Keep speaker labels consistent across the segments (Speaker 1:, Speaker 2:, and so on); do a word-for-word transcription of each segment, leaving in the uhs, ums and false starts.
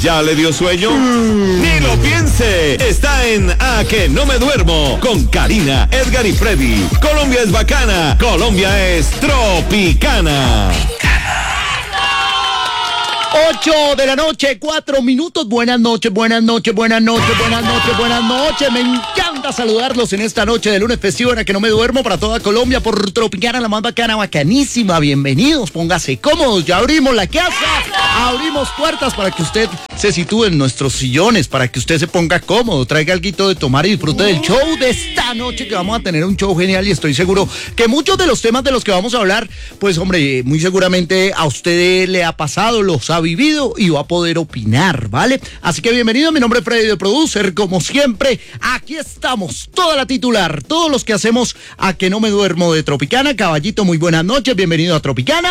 Speaker 1: ¿Ya le dio sueño? Mm. Ni lo piense. Está en A que no me duermo con Karina, Edgar y Freddy. Colombia es bacana. Colombia es tropicana.
Speaker 2: ocho de la noche, cuatro minutos. Buenas noches, buenas noches, buenas noches, buenas noches, buenas noches. Me encanta saludarlos en esta noche de lunes festivo en la que no me duermo para toda Colombia por Tropicana, la más bacana, bacanísima. Bienvenidos, póngase cómodos. Ya abrimos la casa, abrimos puertas para que usted se sitúe en nuestros sillones, para que usted se ponga cómodo, traiga alguito de tomar y disfrute del show de esta noche, que vamos a tener un show genial y estoy seguro que muchos de los temas de los que vamos a hablar, pues hombre, muy seguramente a usted le ha pasado, los ha vivido y va a poder opinar, ¿vale? Así que bienvenido, mi nombre es Freddy, de Producer, como siempre, aquí estamos, toda la titular, todos los que hacemos A que no me duermo de Tropicana. Caballito, muy buenas noches, bienvenido a Tropicana.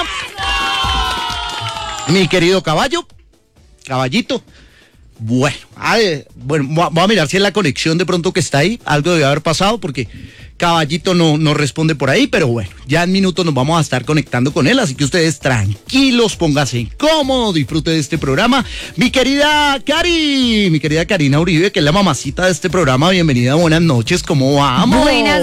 Speaker 2: Mi querido caballo, caballito, bueno, a ver, bueno, voy a mirar si es la conexión de pronto que está ahí, algo debe haber pasado porque Caballito no, no responde por ahí, pero bueno, ya en minutos nos vamos a estar conectando con él, así que ustedes tranquilos, pónganse cómodos, disfrute de este programa. Mi querida Cari, mi querida Karina Uribe, que es la mamacita de este programa, bienvenida, buenas noches, ¿cómo vamos?
Speaker 3: Buenas,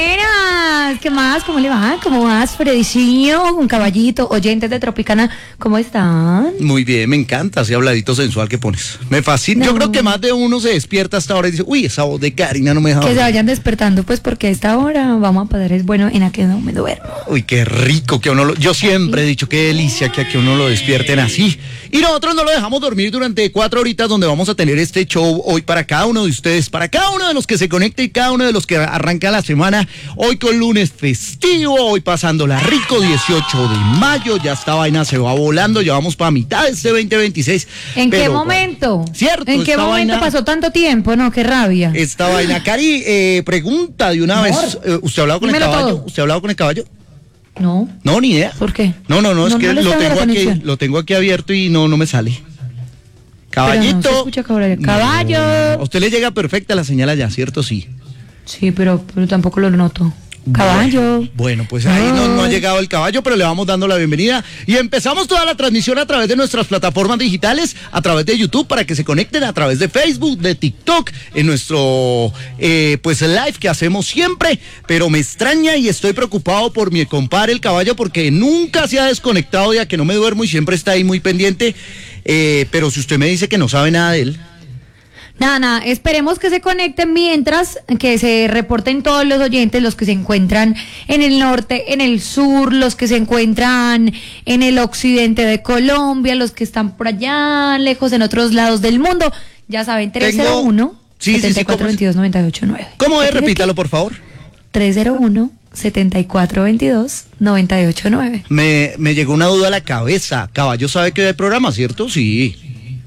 Speaker 3: buenas, ¿qué más? ¿Cómo le va? ¿Cómo vas, Fredicillo? Un caballito, oyentes de Tropicana, ¿cómo están?
Speaker 2: Muy bien, me encanta ese habladito sensual que pones, me fascina, no. Yo creo que más de uno se despierta hasta ahora y dice, uy, esa voz de Karina no me deja
Speaker 3: que
Speaker 2: dormir.
Speaker 3: se vayan despertando, pues, porque esta hora vamos a poder es bueno en A que no me duermo.
Speaker 2: Uy, qué rico que uno lo... Yo siempre he dicho qué delicia que a que uno lo despierten así. Y nosotros no lo dejamos dormir durante cuatro horitas donde vamos a tener este show hoy para cada uno de ustedes, para cada uno de los que se conecte y cada uno de los que arranca la semana. Hoy con lunes festivo, hoy pasándola rico, dieciocho de mayo. Ya esta vaina se va volando, ya vamos para mitad de este veinte veintiséis.
Speaker 3: ¿En
Speaker 2: Pero,
Speaker 3: qué momento?
Speaker 2: Bueno, ¿cierto?
Speaker 3: ¿En qué momento vaina, pasó tanto tiempo? No, qué rabia.
Speaker 2: Esta vaina. Cari, eh, pregunta de una Amor. vez. Eh, ¿Usted ha hablado con Dímelo el caballo? Todo. ¿Usted ha hablado con el caballo?
Speaker 3: No.
Speaker 2: No, ni idea.
Speaker 3: ¿Por qué?
Speaker 2: No, no, no,
Speaker 3: no
Speaker 2: es
Speaker 3: no
Speaker 2: que lo tengo aquí, lo tengo aquí abierto y no, no me sale. Caballito.
Speaker 3: Pero no se escucha, caballo. Caballo.
Speaker 2: No, a usted le llega perfecta la señal allá, ¿cierto? Sí.
Speaker 3: Sí, pero, pero tampoco lo noto. Caballo.
Speaker 2: Bueno, bueno, pues ahí no, no ha llegado el caballo, pero le vamos dando la bienvenida y empezamos toda la transmisión a través de nuestras plataformas digitales, a través de YouTube, para que se conecten a través de Facebook, de TikTok, en nuestro eh, pues live que hacemos siempre. Pero me extraña y estoy preocupado por mi compadre el caballo, porque nunca se ha desconectado ya que no me duermo y siempre está ahí muy pendiente. Eh, pero si usted me dice que no sabe nada de él.
Speaker 3: Nada, nada, esperemos que se conecten mientras que se reporten todos los oyentes, los que se encuentran en el norte, en el sur, los que se encuentran en el occidente de Colombia, los que están por allá lejos en otros lados del mundo. Ya saben, tres cero uno, setenta y cuatro veintidós, noventa y ocho nueve.
Speaker 2: ¿Cómo es? Repítalo, por favor.
Speaker 3: tres cero uno, setenta y cuatro veintidós, noventa y ocho nueve.
Speaker 2: Me, me llegó una duda a la cabeza. Caballo sabe que hay programa, ¿cierto? Sí.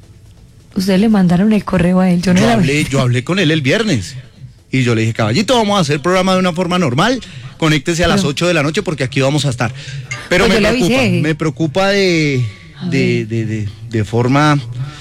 Speaker 3: Ustedes le mandaron el correo a él, yo no
Speaker 2: yo
Speaker 3: la
Speaker 2: hablé, yo hablé con él el viernes y yo le dije, caballito, vamos a hacer el programa de una forma normal, conéctese a Pero, las ocho de la noche porque aquí vamos a estar. Pero pues me preocupa, me preocupa de, de, de, de, de forma,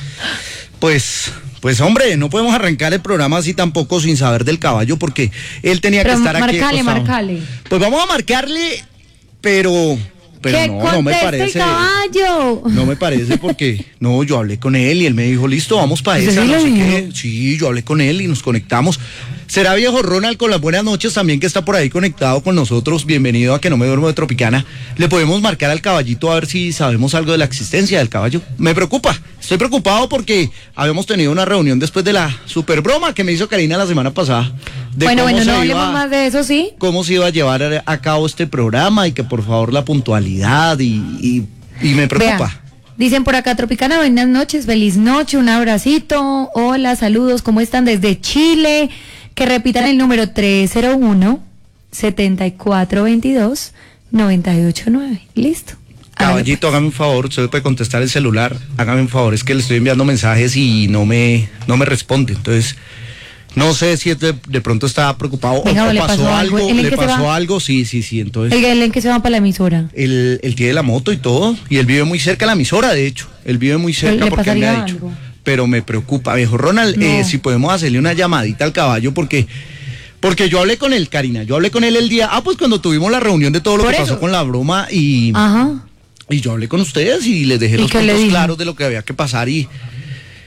Speaker 2: pues, pues hombre, no podemos arrancar el programa así tampoco sin saber del caballo porque él tenía
Speaker 3: pero
Speaker 2: que estar
Speaker 3: marcale,
Speaker 2: aquí.
Speaker 3: Marcale, marcale.
Speaker 2: Pues vamos a marcarle, pero... Pero no, no me parece.
Speaker 3: Caballo.
Speaker 2: No me parece porque no, yo hablé con él y él me dijo, listo, vamos para esa, no sé qué. Sí, yo hablé con él y nos conectamos. Será viejo Ronald con las buenas noches también, que está por ahí conectado con nosotros. Bienvenido a Que no me duermo de Tropicana. Le podemos marcar al caballito a ver si sabemos algo de la existencia del caballo. Me preocupa, estoy preocupado porque habíamos tenido una reunión después de la super broma que me hizo Karina la semana pasada.
Speaker 3: Bueno, bueno, no hablemos más de eso, ¿sí?
Speaker 2: Cómo se iba a llevar a cabo este programa y que por favor la puntualidad y, y, y me preocupa.
Speaker 3: Vea. Dicen por acá, Tropicana, buenas noches, feliz noche, un abracito, hola, saludos, ¿cómo están desde Chile? Que repitan el número tres cero uno, setenta y cuatro veintidós, noventa y ocho nueve. Listo.
Speaker 2: Caballito, hágame un favor, usted puede contestar el celular, hágame un favor, es que le estoy enviando mensajes y no me, no me responde, entonces... No sé si de, de pronto estaba preocupado.
Speaker 3: Venga,
Speaker 2: o, o
Speaker 3: le
Speaker 2: pasó,
Speaker 3: pasó
Speaker 2: algo,
Speaker 3: algo.
Speaker 2: le pasó algo, sí, sí, sí, entonces.
Speaker 3: ¿El, el en que se va para la emisora?
Speaker 2: Él, él tiene la moto y todo, y él vive muy cerca de la emisora, de hecho. Él vive muy cerca
Speaker 3: ¿Le
Speaker 2: porque él me ha dicho.
Speaker 3: Algo?
Speaker 2: Pero me preocupa, viejo Ronald, no. eh, si podemos hacerle una llamadita al caballo, porque... Porque yo hablé con él, Karina, yo hablé con él el día, ah, pues cuando tuvimos la reunión de todo lo
Speaker 3: Por
Speaker 2: que
Speaker 3: eso.
Speaker 2: pasó con la broma y...
Speaker 3: Ajá.
Speaker 2: Y yo hablé con ustedes y les dejé
Speaker 3: ¿Y
Speaker 2: los
Speaker 3: qué le
Speaker 2: puntos
Speaker 3: dijo?
Speaker 2: claros de lo que había que pasar y...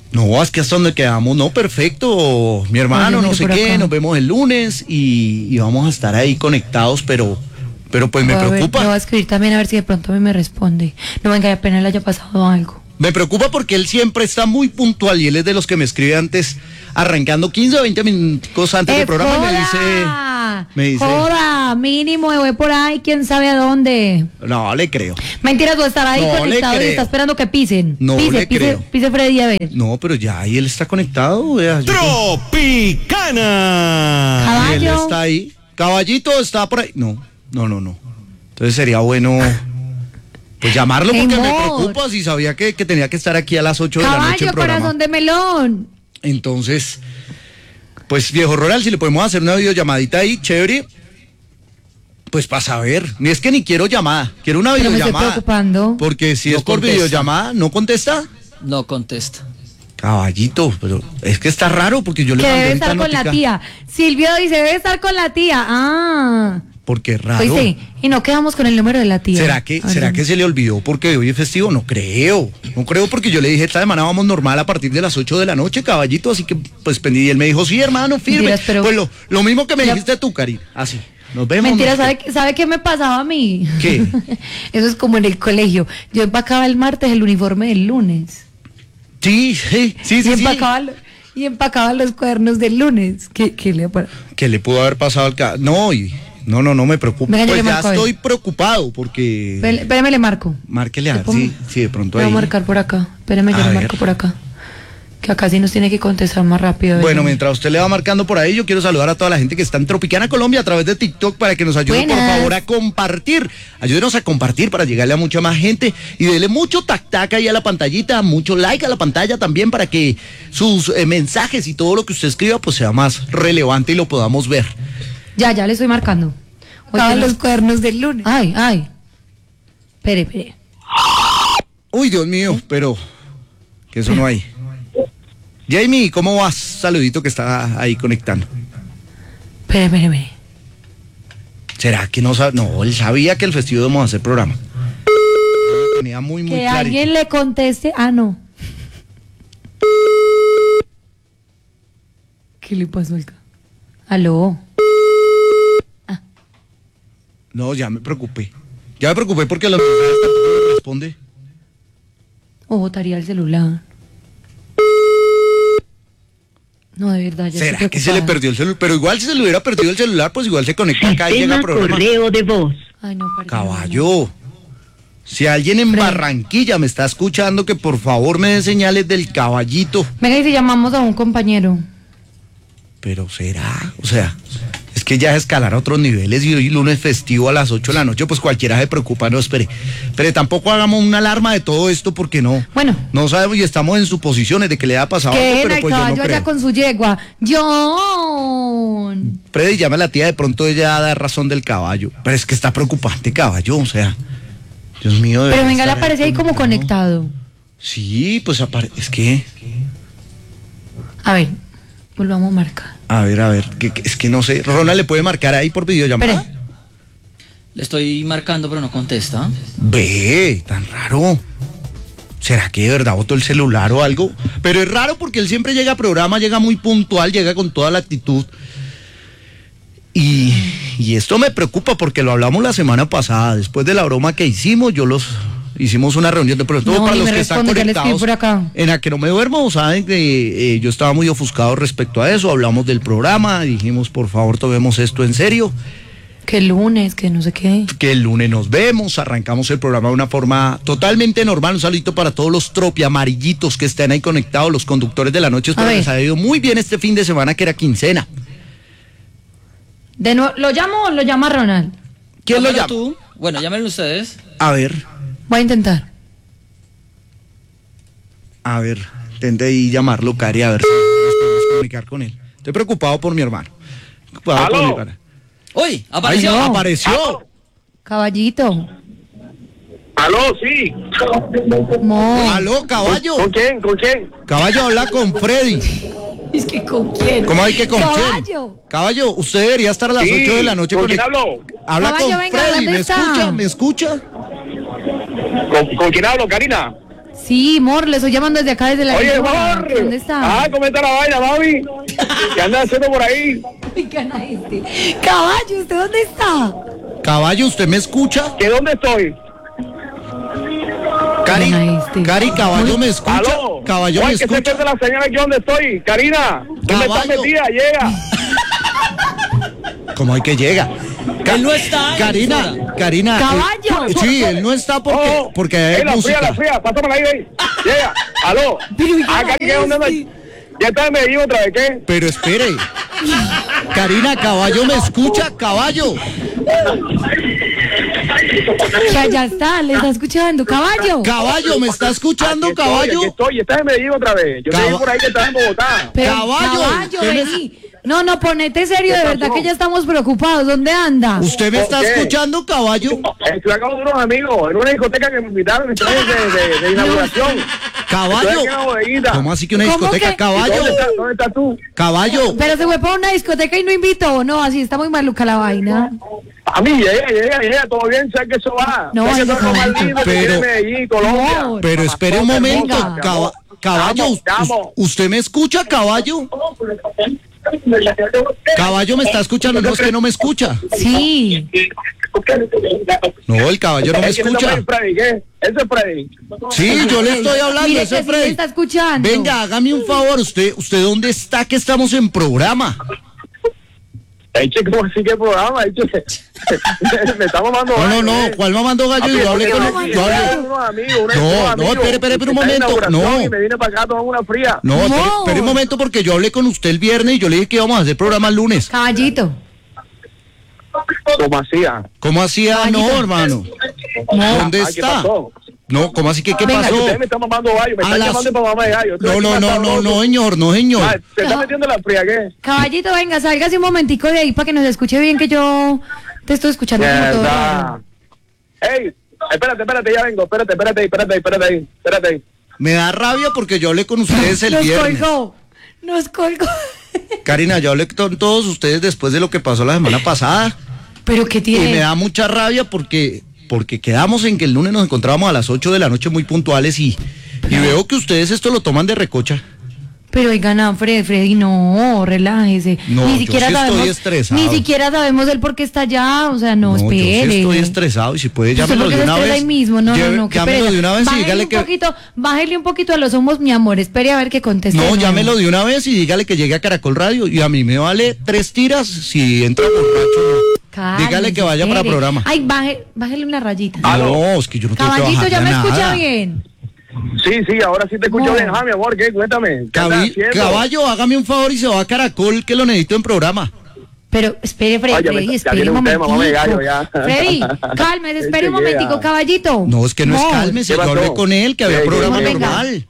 Speaker 2: No, es que hasta donde quedamos, no, perfecto, mi hermano,
Speaker 3: Oye,
Speaker 2: no sé
Speaker 3: por
Speaker 2: qué,
Speaker 3: acá.
Speaker 2: nos vemos el lunes y, y vamos a estar ahí conectados, pero, pero pues me
Speaker 3: Voy a ver,
Speaker 2: preocupa.
Speaker 3: le voy a escribir también a ver si de pronto me, me responde. No venga, apenas le haya pasado algo.
Speaker 2: Me preocupa porque él siempre está muy puntual y él es de los que me escribe antes, arrancando quince o veinte minutos antes
Speaker 3: ¡Eh,
Speaker 2: del programa y me
Speaker 3: joda!
Speaker 2: dice, me dice,
Speaker 3: Joda, mínimo, me voy por ahí, quién sabe a dónde.
Speaker 2: no le creo.
Speaker 3: Mentira, tú estar ahí
Speaker 2: No le
Speaker 3: conectado y
Speaker 2: creo.
Speaker 3: está esperando que pisen.
Speaker 2: No
Speaker 3: pise,
Speaker 2: le
Speaker 3: pise,
Speaker 2: creo.
Speaker 3: pise Freddy a ver.
Speaker 2: No, pero ya ahí él está conectado. Vea, yo-
Speaker 1: Tropicana.
Speaker 3: Caballo.
Speaker 2: él está ahí. Caballito está por ahí. No, no, no, no. Entonces sería bueno pues llamarlo
Speaker 3: Hey,
Speaker 2: porque me
Speaker 3: amor.
Speaker 2: preocupa si sabía que, que tenía que estar aquí a las ocho de la noche
Speaker 3: Caballo,
Speaker 2: en programa.
Speaker 3: corazón de melón.
Speaker 2: Entonces, pues viejo Roral, si le podemos hacer una videollamadita ahí, chévere. Pues para saber, ni es que ni quiero llamada, quiero una
Speaker 3: Pero me estoy
Speaker 2: videollamada.
Speaker 3: preocupando.
Speaker 2: Porque si
Speaker 4: No
Speaker 2: es por
Speaker 4: contesta.
Speaker 2: videollamada, ¿no contesta?
Speaker 4: No contesta.
Speaker 2: Caballito, pero es que está raro porque yo le
Speaker 3: Que
Speaker 2: mandé
Speaker 3: debe
Speaker 2: ahorita
Speaker 3: estar con la
Speaker 2: notica.
Speaker 3: tía. Silvio dice, debe estar con la tía. Ah.
Speaker 2: Porque es raro.
Speaker 3: Pues sí, y no quedamos con el número de la tía.
Speaker 2: ¿Será que,
Speaker 3: Ay,
Speaker 2: ¿Será
Speaker 3: no.
Speaker 2: que se le olvidó porque hoy es festivo? No creo. No creo porque yo le dije, esta semana vamos normal a partir de las ocho de la noche, caballito. Así que, pues, pendí. Y él me dijo, sí, hermano, firme.
Speaker 3: Mentiras, pero-
Speaker 2: Pues lo, lo mismo que me
Speaker 3: Ya-
Speaker 2: dijiste tú, Cari. Así. Nos vemos.
Speaker 3: Mentira,
Speaker 2: nos-
Speaker 3: ¿sabe, qué- ¿sabe qué me pasaba a mí?
Speaker 2: ¿Qué?
Speaker 3: Eso es como en el colegio. Yo empacaba el martes el uniforme del lunes.
Speaker 2: Sí, sí, sí,
Speaker 3: y,
Speaker 2: sí. sí.
Speaker 3: empacaba, lo- y empacaba los cuadernos del lunes. ¿Qué, qué le pa-
Speaker 2: Que le pudo haber pasado al ca... No, y... No, no, no me preocupa.
Speaker 3: Venga, yo
Speaker 2: Pues
Speaker 3: le
Speaker 2: ya
Speaker 3: marco a él.
Speaker 2: estoy preocupado porque...
Speaker 3: Espérame, espérame, le marco.
Speaker 2: Márquele a
Speaker 3: Le
Speaker 2: ver
Speaker 3: pongo-
Speaker 2: si, si de pronto
Speaker 3: Le
Speaker 2: ahí...
Speaker 3: voy a marcar por acá. Espérame, yo
Speaker 2: A
Speaker 3: le
Speaker 2: ver.
Speaker 3: marco por acá. Que acá sí nos tiene que contestar más rápido.
Speaker 2: Bueno,
Speaker 3: ¿verdad?
Speaker 2: mientras usted le va marcando por ahí, yo quiero saludar a toda la gente que está en Tropicana Colombia a través de TikTok para que nos ayuden, por
Speaker 3: Buenas.
Speaker 2: favor, a compartir. Ayúdenos a compartir para llegarle a mucha más gente y dele mucho tac-tac ahí a la pantallita, mucho like a la pantalla también para que sus eh, mensajes y todo lo que usted escriba pues sea más relevante y lo podamos ver.
Speaker 3: Ya, ya le estoy marcando. Acaban los cuadernos del lunes. Ay, ay. Espere, espere.
Speaker 2: Uy, Dios mío, pero que eso no hay. Jamie, ¿cómo vas? Saludito que está ahí conectando.
Speaker 3: Espere, espere, espere.
Speaker 2: ¿Será que no sabe? No, él sabía que el festivo íbamos a hacer programa. Lo tenía muy, muy
Speaker 3: Que
Speaker 2: clarito.
Speaker 3: alguien le conteste. Ah, no. ¿Qué le pasó al ca- Aló.
Speaker 2: No, ya me preocupé. Ya me preocupé porque los mensajes tampoco me responde.
Speaker 3: O botaría el celular. No, de verdad, ya
Speaker 2: ¿Será
Speaker 3: estoy
Speaker 2: que se le
Speaker 3: preocupada.
Speaker 2: perdió el celular? Pero igual si se le hubiera perdido el celular, pues igual se conecta acá y llega
Speaker 5: Sistema
Speaker 2: al programa.
Speaker 5: correo de voz.
Speaker 3: Ay, no, perdón.
Speaker 2: Caballo. Si alguien en
Speaker 3: Fred.
Speaker 2: Barranquilla me está escuchando, que por favor me dé señales del caballito.
Speaker 3: Venga, y si llamamos a un compañero.
Speaker 2: Pero será, o sea, es que ya es escalar a otros niveles y hoy lunes festivo a las ocho de la noche, pues cualquiera se preocupa, no, espere. Pero tampoco hagamos una alarma de todo esto porque no.
Speaker 3: Bueno.
Speaker 2: No sabemos y estamos en suposiciones de que le ha pasado
Speaker 3: Que
Speaker 2: algo,
Speaker 3: en
Speaker 2: pero
Speaker 3: el
Speaker 2: pues yo no
Speaker 3: caballo allá
Speaker 2: creo.
Speaker 3: con su yegua. John.
Speaker 2: Freddy, llama a la tía, de pronto ella da razón del caballo. Pero es que está preocupante caballo, o sea. Dios mío.
Speaker 3: Pero
Speaker 2: debería
Speaker 3: venga, le
Speaker 2: estar
Speaker 3: aparece ahí como conectado.
Speaker 2: Sí, pues aparece. Es que.
Speaker 3: A ver, volvamos a marcar.
Speaker 2: A ver, a ver. que- que- es que no sé. Ronald le puede marcar ahí por videollamada.
Speaker 3: Espere.
Speaker 4: Le estoy marcando, pero no contesta.
Speaker 2: Ve, tan raro. ¿Será que de verdad botó el celular o algo? Pero es raro porque él siempre llega a programa, llega muy puntual, llega con toda la actitud. Y, y esto me preocupa porque lo hablamos la semana pasada. Después de la broma que hicimos, yo los hicimos una reunión de pero todo
Speaker 3: No,
Speaker 2: para
Speaker 3: ni
Speaker 2: los
Speaker 3: me
Speaker 2: que están
Speaker 3: responde, ya le escribí
Speaker 2: conectados.
Speaker 3: por acá.
Speaker 2: En la que no me duermo, saben que eh, yo estaba muy ofuscado respecto a eso. Hablamos del programa, dijimos por favor tomemos esto en serio.
Speaker 3: Que el lunes, que no sé qué.
Speaker 2: Que el lunes nos vemos, arrancamos el programa de una forma totalmente normal. Un saludito para todos los tropi amarillitos que estén ahí conectados, los conductores de la noche. Espero
Speaker 3: A ver.
Speaker 2: les haya ido muy bien este fin de semana que era quincena.
Speaker 3: De nuevo, ¿lo llamo o lo llama Ronald?
Speaker 2: ¿Quién lo
Speaker 4: Llámalo
Speaker 2: llama?
Speaker 4: tú. Bueno, llámenlo ustedes.
Speaker 2: A ver,
Speaker 3: Voy a intentar.
Speaker 2: a ver, intente ahí llamarlo, Cari, a ver si nos podemos comunicar con él. Estoy preocupado por mi hermano. Preocupado por
Speaker 6: ¿Aló?
Speaker 2: mi hermano.
Speaker 4: ¡Uy!
Speaker 2: Ay,
Speaker 4: ¡Apareció!
Speaker 2: no, apareció.
Speaker 3: Caballito.
Speaker 6: Aló, sí.
Speaker 3: Mo.
Speaker 2: Aló, caballo.
Speaker 6: ¿Con quién? ¿Con quién?
Speaker 2: Caballo, habla con Freddy.
Speaker 3: Es que con quién.
Speaker 2: ¿Cómo hay que con quién?
Speaker 3: Caballo.
Speaker 2: Caballo, usted debería estar a las
Speaker 6: Sí,
Speaker 2: ocho de la noche
Speaker 6: ¿con quién
Speaker 2: conect-
Speaker 6: hablo?
Speaker 2: Habla
Speaker 3: Caballo,
Speaker 2: con
Speaker 3: venga,
Speaker 2: Freddy,
Speaker 3: ¿dónde
Speaker 2: ¿me
Speaker 3: está?
Speaker 2: escucha? ¿Me escucha?
Speaker 6: ¿Con, con quién hablo, Karina?
Speaker 3: Sí, Mor, le estoy llamando desde acá, desde la
Speaker 6: Oye,
Speaker 3: emisora.
Speaker 6: amor.
Speaker 3: ¿Dónde está?
Speaker 6: Ah, ¿cómo está la vaina, mami? ¿Qué andas haciendo por ahí?
Speaker 3: Oigan a este. Caballo, ¿usted dónde está?
Speaker 2: Caballo, ¿usted me escucha?
Speaker 6: ¿Que dónde estoy?
Speaker 2: Cari,
Speaker 3: Oigan a este.
Speaker 2: Cari, caballo, ¿me escucha?
Speaker 6: ¿Aló?
Speaker 2: Caballo, ¿me
Speaker 6: Oye, que se
Speaker 2: escucha?
Speaker 6: pierde la señal aquí donde estoy. Karina, ¿dónde estás
Speaker 2: Caballo.
Speaker 6: metida? Llega.
Speaker 2: ¿Cómo hay que llega? Ca-
Speaker 4: Él no está en la
Speaker 2: Karina,
Speaker 4: emisora.
Speaker 2: Karina.
Speaker 3: Caballo.
Speaker 2: eh, sí, él no está porque,
Speaker 6: Oh,
Speaker 2: porque hay
Speaker 6: eh, la
Speaker 2: música.
Speaker 6: fría, la fría, pásamela ahí, ahí. Llega. ¿Aló?
Speaker 3: Pero, oiga,
Speaker 6: Acá, ¿qué? ¿Dónde
Speaker 3: este.
Speaker 6: andas? Ya está en Medellín otra vez, ¿qué?
Speaker 2: Pero espere. Karina, caballo, ¿me escucha? Caballo.
Speaker 3: Ya, ya está, le está escuchando. Caballo.
Speaker 2: Caballo, ¿me está escuchando,
Speaker 6: Aquí estoy,
Speaker 2: caballo?
Speaker 6: Aquí estoy, estás en Medellín otra vez. Yo te
Speaker 2: Caba-
Speaker 6: vi por ahí que estás en Bogotá.
Speaker 3: Pero,
Speaker 2: Caballo,
Speaker 3: caballo,
Speaker 2: ¿qué me-
Speaker 3: vení. No, no, ponete serio, de
Speaker 6: ¿Qué
Speaker 3: verdad
Speaker 6: pasó?
Speaker 3: que ya estamos preocupados. ¿Dónde anda?
Speaker 2: ¿Usted me está
Speaker 6: ¿Por qué?
Speaker 2: escuchando, caballo?
Speaker 6: Estoy acá con unos amigos en una discoteca que me invitaron estoy de, de, de inauguración.
Speaker 2: Caballo.
Speaker 6: Estoy aquí en la bodeguita.
Speaker 2: ¿Cómo así que una
Speaker 3: ¿Cómo
Speaker 2: discoteca?
Speaker 3: que?
Speaker 2: Caballo.
Speaker 6: ¿Dónde estás? ¿Dónde estás tú?
Speaker 2: Caballo.
Speaker 3: Pero se fue para una discoteca y no invitó. No, así está muy maluca la vaina.
Speaker 6: A mí llega, llega, llega, todo bien, sé que eso va.
Speaker 3: No,
Speaker 6: sé que
Speaker 3: ay,
Speaker 6: eso es lo más
Speaker 3: no.
Speaker 6: lindo que
Speaker 2: Pero-
Speaker 6: tiene Medellín, Colombia.
Speaker 3: No.
Speaker 2: Pero espere un momento.
Speaker 3: Venga.
Speaker 2: Caba- caballo,
Speaker 6: Vamos, vamos.
Speaker 2: us- ¿usted me escucha, caballo? Caballo, ¿me está escuchando? No, es que no me escucha.
Speaker 3: Sí.
Speaker 2: No, el caballo no me
Speaker 6: Es que ese
Speaker 2: escucha.
Speaker 6: es Freddy, ¿qué? Ese es Freddy.
Speaker 2: Sí, yo le estoy hablando,
Speaker 3: Mire
Speaker 2: ese
Speaker 3: que
Speaker 2: es
Speaker 3: sí me
Speaker 2: Freddy.
Speaker 3: está escuchando.
Speaker 2: Venga, hágame un favor, usted, ¿usted dónde está que estamos en programa?
Speaker 6: Eche, ¿cómo así que programa? Eche, me está mamando.
Speaker 2: No, no,
Speaker 6: gallo,
Speaker 2: no,
Speaker 6: ¿eh?
Speaker 2: ¿cuál mamando gallo?
Speaker 6: Papi,
Speaker 2: Yo hablé con
Speaker 6: porque
Speaker 2: él, yo hablé.
Speaker 6: unos amigos, unos
Speaker 2: No, no,
Speaker 6: amigos.
Speaker 2: espere, espere, espere un
Speaker 6: Está en
Speaker 2: momento,
Speaker 6: inauguración
Speaker 2: no.
Speaker 6: Y me vine para acá a tomar una fría.
Speaker 2: No, espere,
Speaker 3: No.
Speaker 2: espere un momento porque yo hablé con usted el viernes y yo le dije que íbamos a hacer programa el lunes.
Speaker 3: Caballito.
Speaker 6: ¿Cómo hacía?
Speaker 2: ¿Cómo hacía? No,
Speaker 3: Caballito.
Speaker 2: hermano.
Speaker 6: Ah,
Speaker 2: ¿Dónde
Speaker 6: ¿qué
Speaker 2: está?
Speaker 6: pasó?
Speaker 2: No, ¿cómo así que qué
Speaker 3: Venga,
Speaker 6: Ay,
Speaker 2: pasó?
Speaker 6: ustedes me están mamando gallo, me
Speaker 2: A
Speaker 6: están
Speaker 2: las-
Speaker 6: llamando para mamá de gallo. Estoy
Speaker 2: No,
Speaker 6: aquí
Speaker 2: no,
Speaker 6: más
Speaker 2: no, no,
Speaker 6: sabroso.
Speaker 2: no, señor, no,
Speaker 6: Ah,
Speaker 2: señor.
Speaker 6: ¿se está metiendo la fría qué?
Speaker 3: Caballito, venga, sálgase un momentico de ahí para que nos escuche bien que yo te estoy escuchando como todo
Speaker 6: Mierda.
Speaker 3: raro.
Speaker 6: Ey, espérate, espérate, ya vengo. Espérate, espérate, ahí, espérate, ahí, espérate, ahí, espérate. ahí.
Speaker 2: Me da rabia porque yo hablé con ustedes el
Speaker 3: Nos
Speaker 2: viernes.
Speaker 3: colgó. Nos colgó.
Speaker 2: Karina, yo hablé con todos ustedes después de lo que pasó la semana pasada.
Speaker 3: Pero qué
Speaker 2: Y me
Speaker 3: tiene.
Speaker 2: da mucha rabia porque, porque quedamos en que el lunes nos encontrábamos a las ocho de la noche muy puntuales y, y veo que ustedes esto lo toman de recocha.
Speaker 3: Pero oigan, a Fred, Freddy, no, relájese.
Speaker 2: No,
Speaker 3: ni
Speaker 2: yo
Speaker 3: siquiera
Speaker 2: sí estoy
Speaker 3: sabemos,
Speaker 2: estresado.
Speaker 3: ni siquiera sabemos el por qué está allá, o sea, no,
Speaker 2: yo
Speaker 3: espere.
Speaker 2: sí estoy estresado y si puede
Speaker 3: ¿Usted
Speaker 2: llámelo
Speaker 3: por qué
Speaker 2: de
Speaker 3: se
Speaker 2: una
Speaker 3: estresa
Speaker 2: vez.
Speaker 3: ahí mismo? No,
Speaker 2: Lleve-
Speaker 3: no, no, qué
Speaker 2: llámelo
Speaker 3: pereza.
Speaker 2: de una vez y
Speaker 3: Bájele
Speaker 2: dígale
Speaker 3: un
Speaker 2: que...
Speaker 3: poquito, bájele un poquito a los humos, mi amor, espere a ver qué contesta. de
Speaker 2: No,
Speaker 3: nuevo.
Speaker 2: llámelo de una vez y dígale que llegue a Caracol Radio y a mí me vale tres tiras si entra borracho.
Speaker 3: Cálmese,
Speaker 2: Dígale que vaya para
Speaker 3: espere.
Speaker 2: programa.
Speaker 3: Ay, baje, bájele una rayita.
Speaker 2: No, es que yo no tengo que
Speaker 3: Caballito,
Speaker 2: bajarle
Speaker 3: ya me
Speaker 2: nada.
Speaker 3: escucha bien.
Speaker 6: Sí, sí, ahora sí te escucho
Speaker 3: No.
Speaker 6: bien. Ah, mi amor, ¿qué? Cuéntame. ¿Qué andas
Speaker 2: Cabi-
Speaker 6: haciendo?
Speaker 2: Caballo, hágame un favor y se va a Caracol que lo necesito en programa.
Speaker 3: Pero espere, Freddy,
Speaker 6: Ay, ya me-
Speaker 3: Freddy,
Speaker 6: ya
Speaker 3: espere
Speaker 6: viene
Speaker 3: un
Speaker 6: un tema,
Speaker 3: momentico.
Speaker 6: mamá de gallo, ya.
Speaker 3: Freddy, cálmese, espere un
Speaker 6: Enseguida.
Speaker 3: momentico, caballito.
Speaker 2: No, es que no, es cálmese,
Speaker 6: ¿Qué
Speaker 2: yo hablé
Speaker 6: pasó?
Speaker 2: con él que había
Speaker 6: ¿Qué, qué,
Speaker 2: programa
Speaker 3: qué? Venga.
Speaker 2: normal.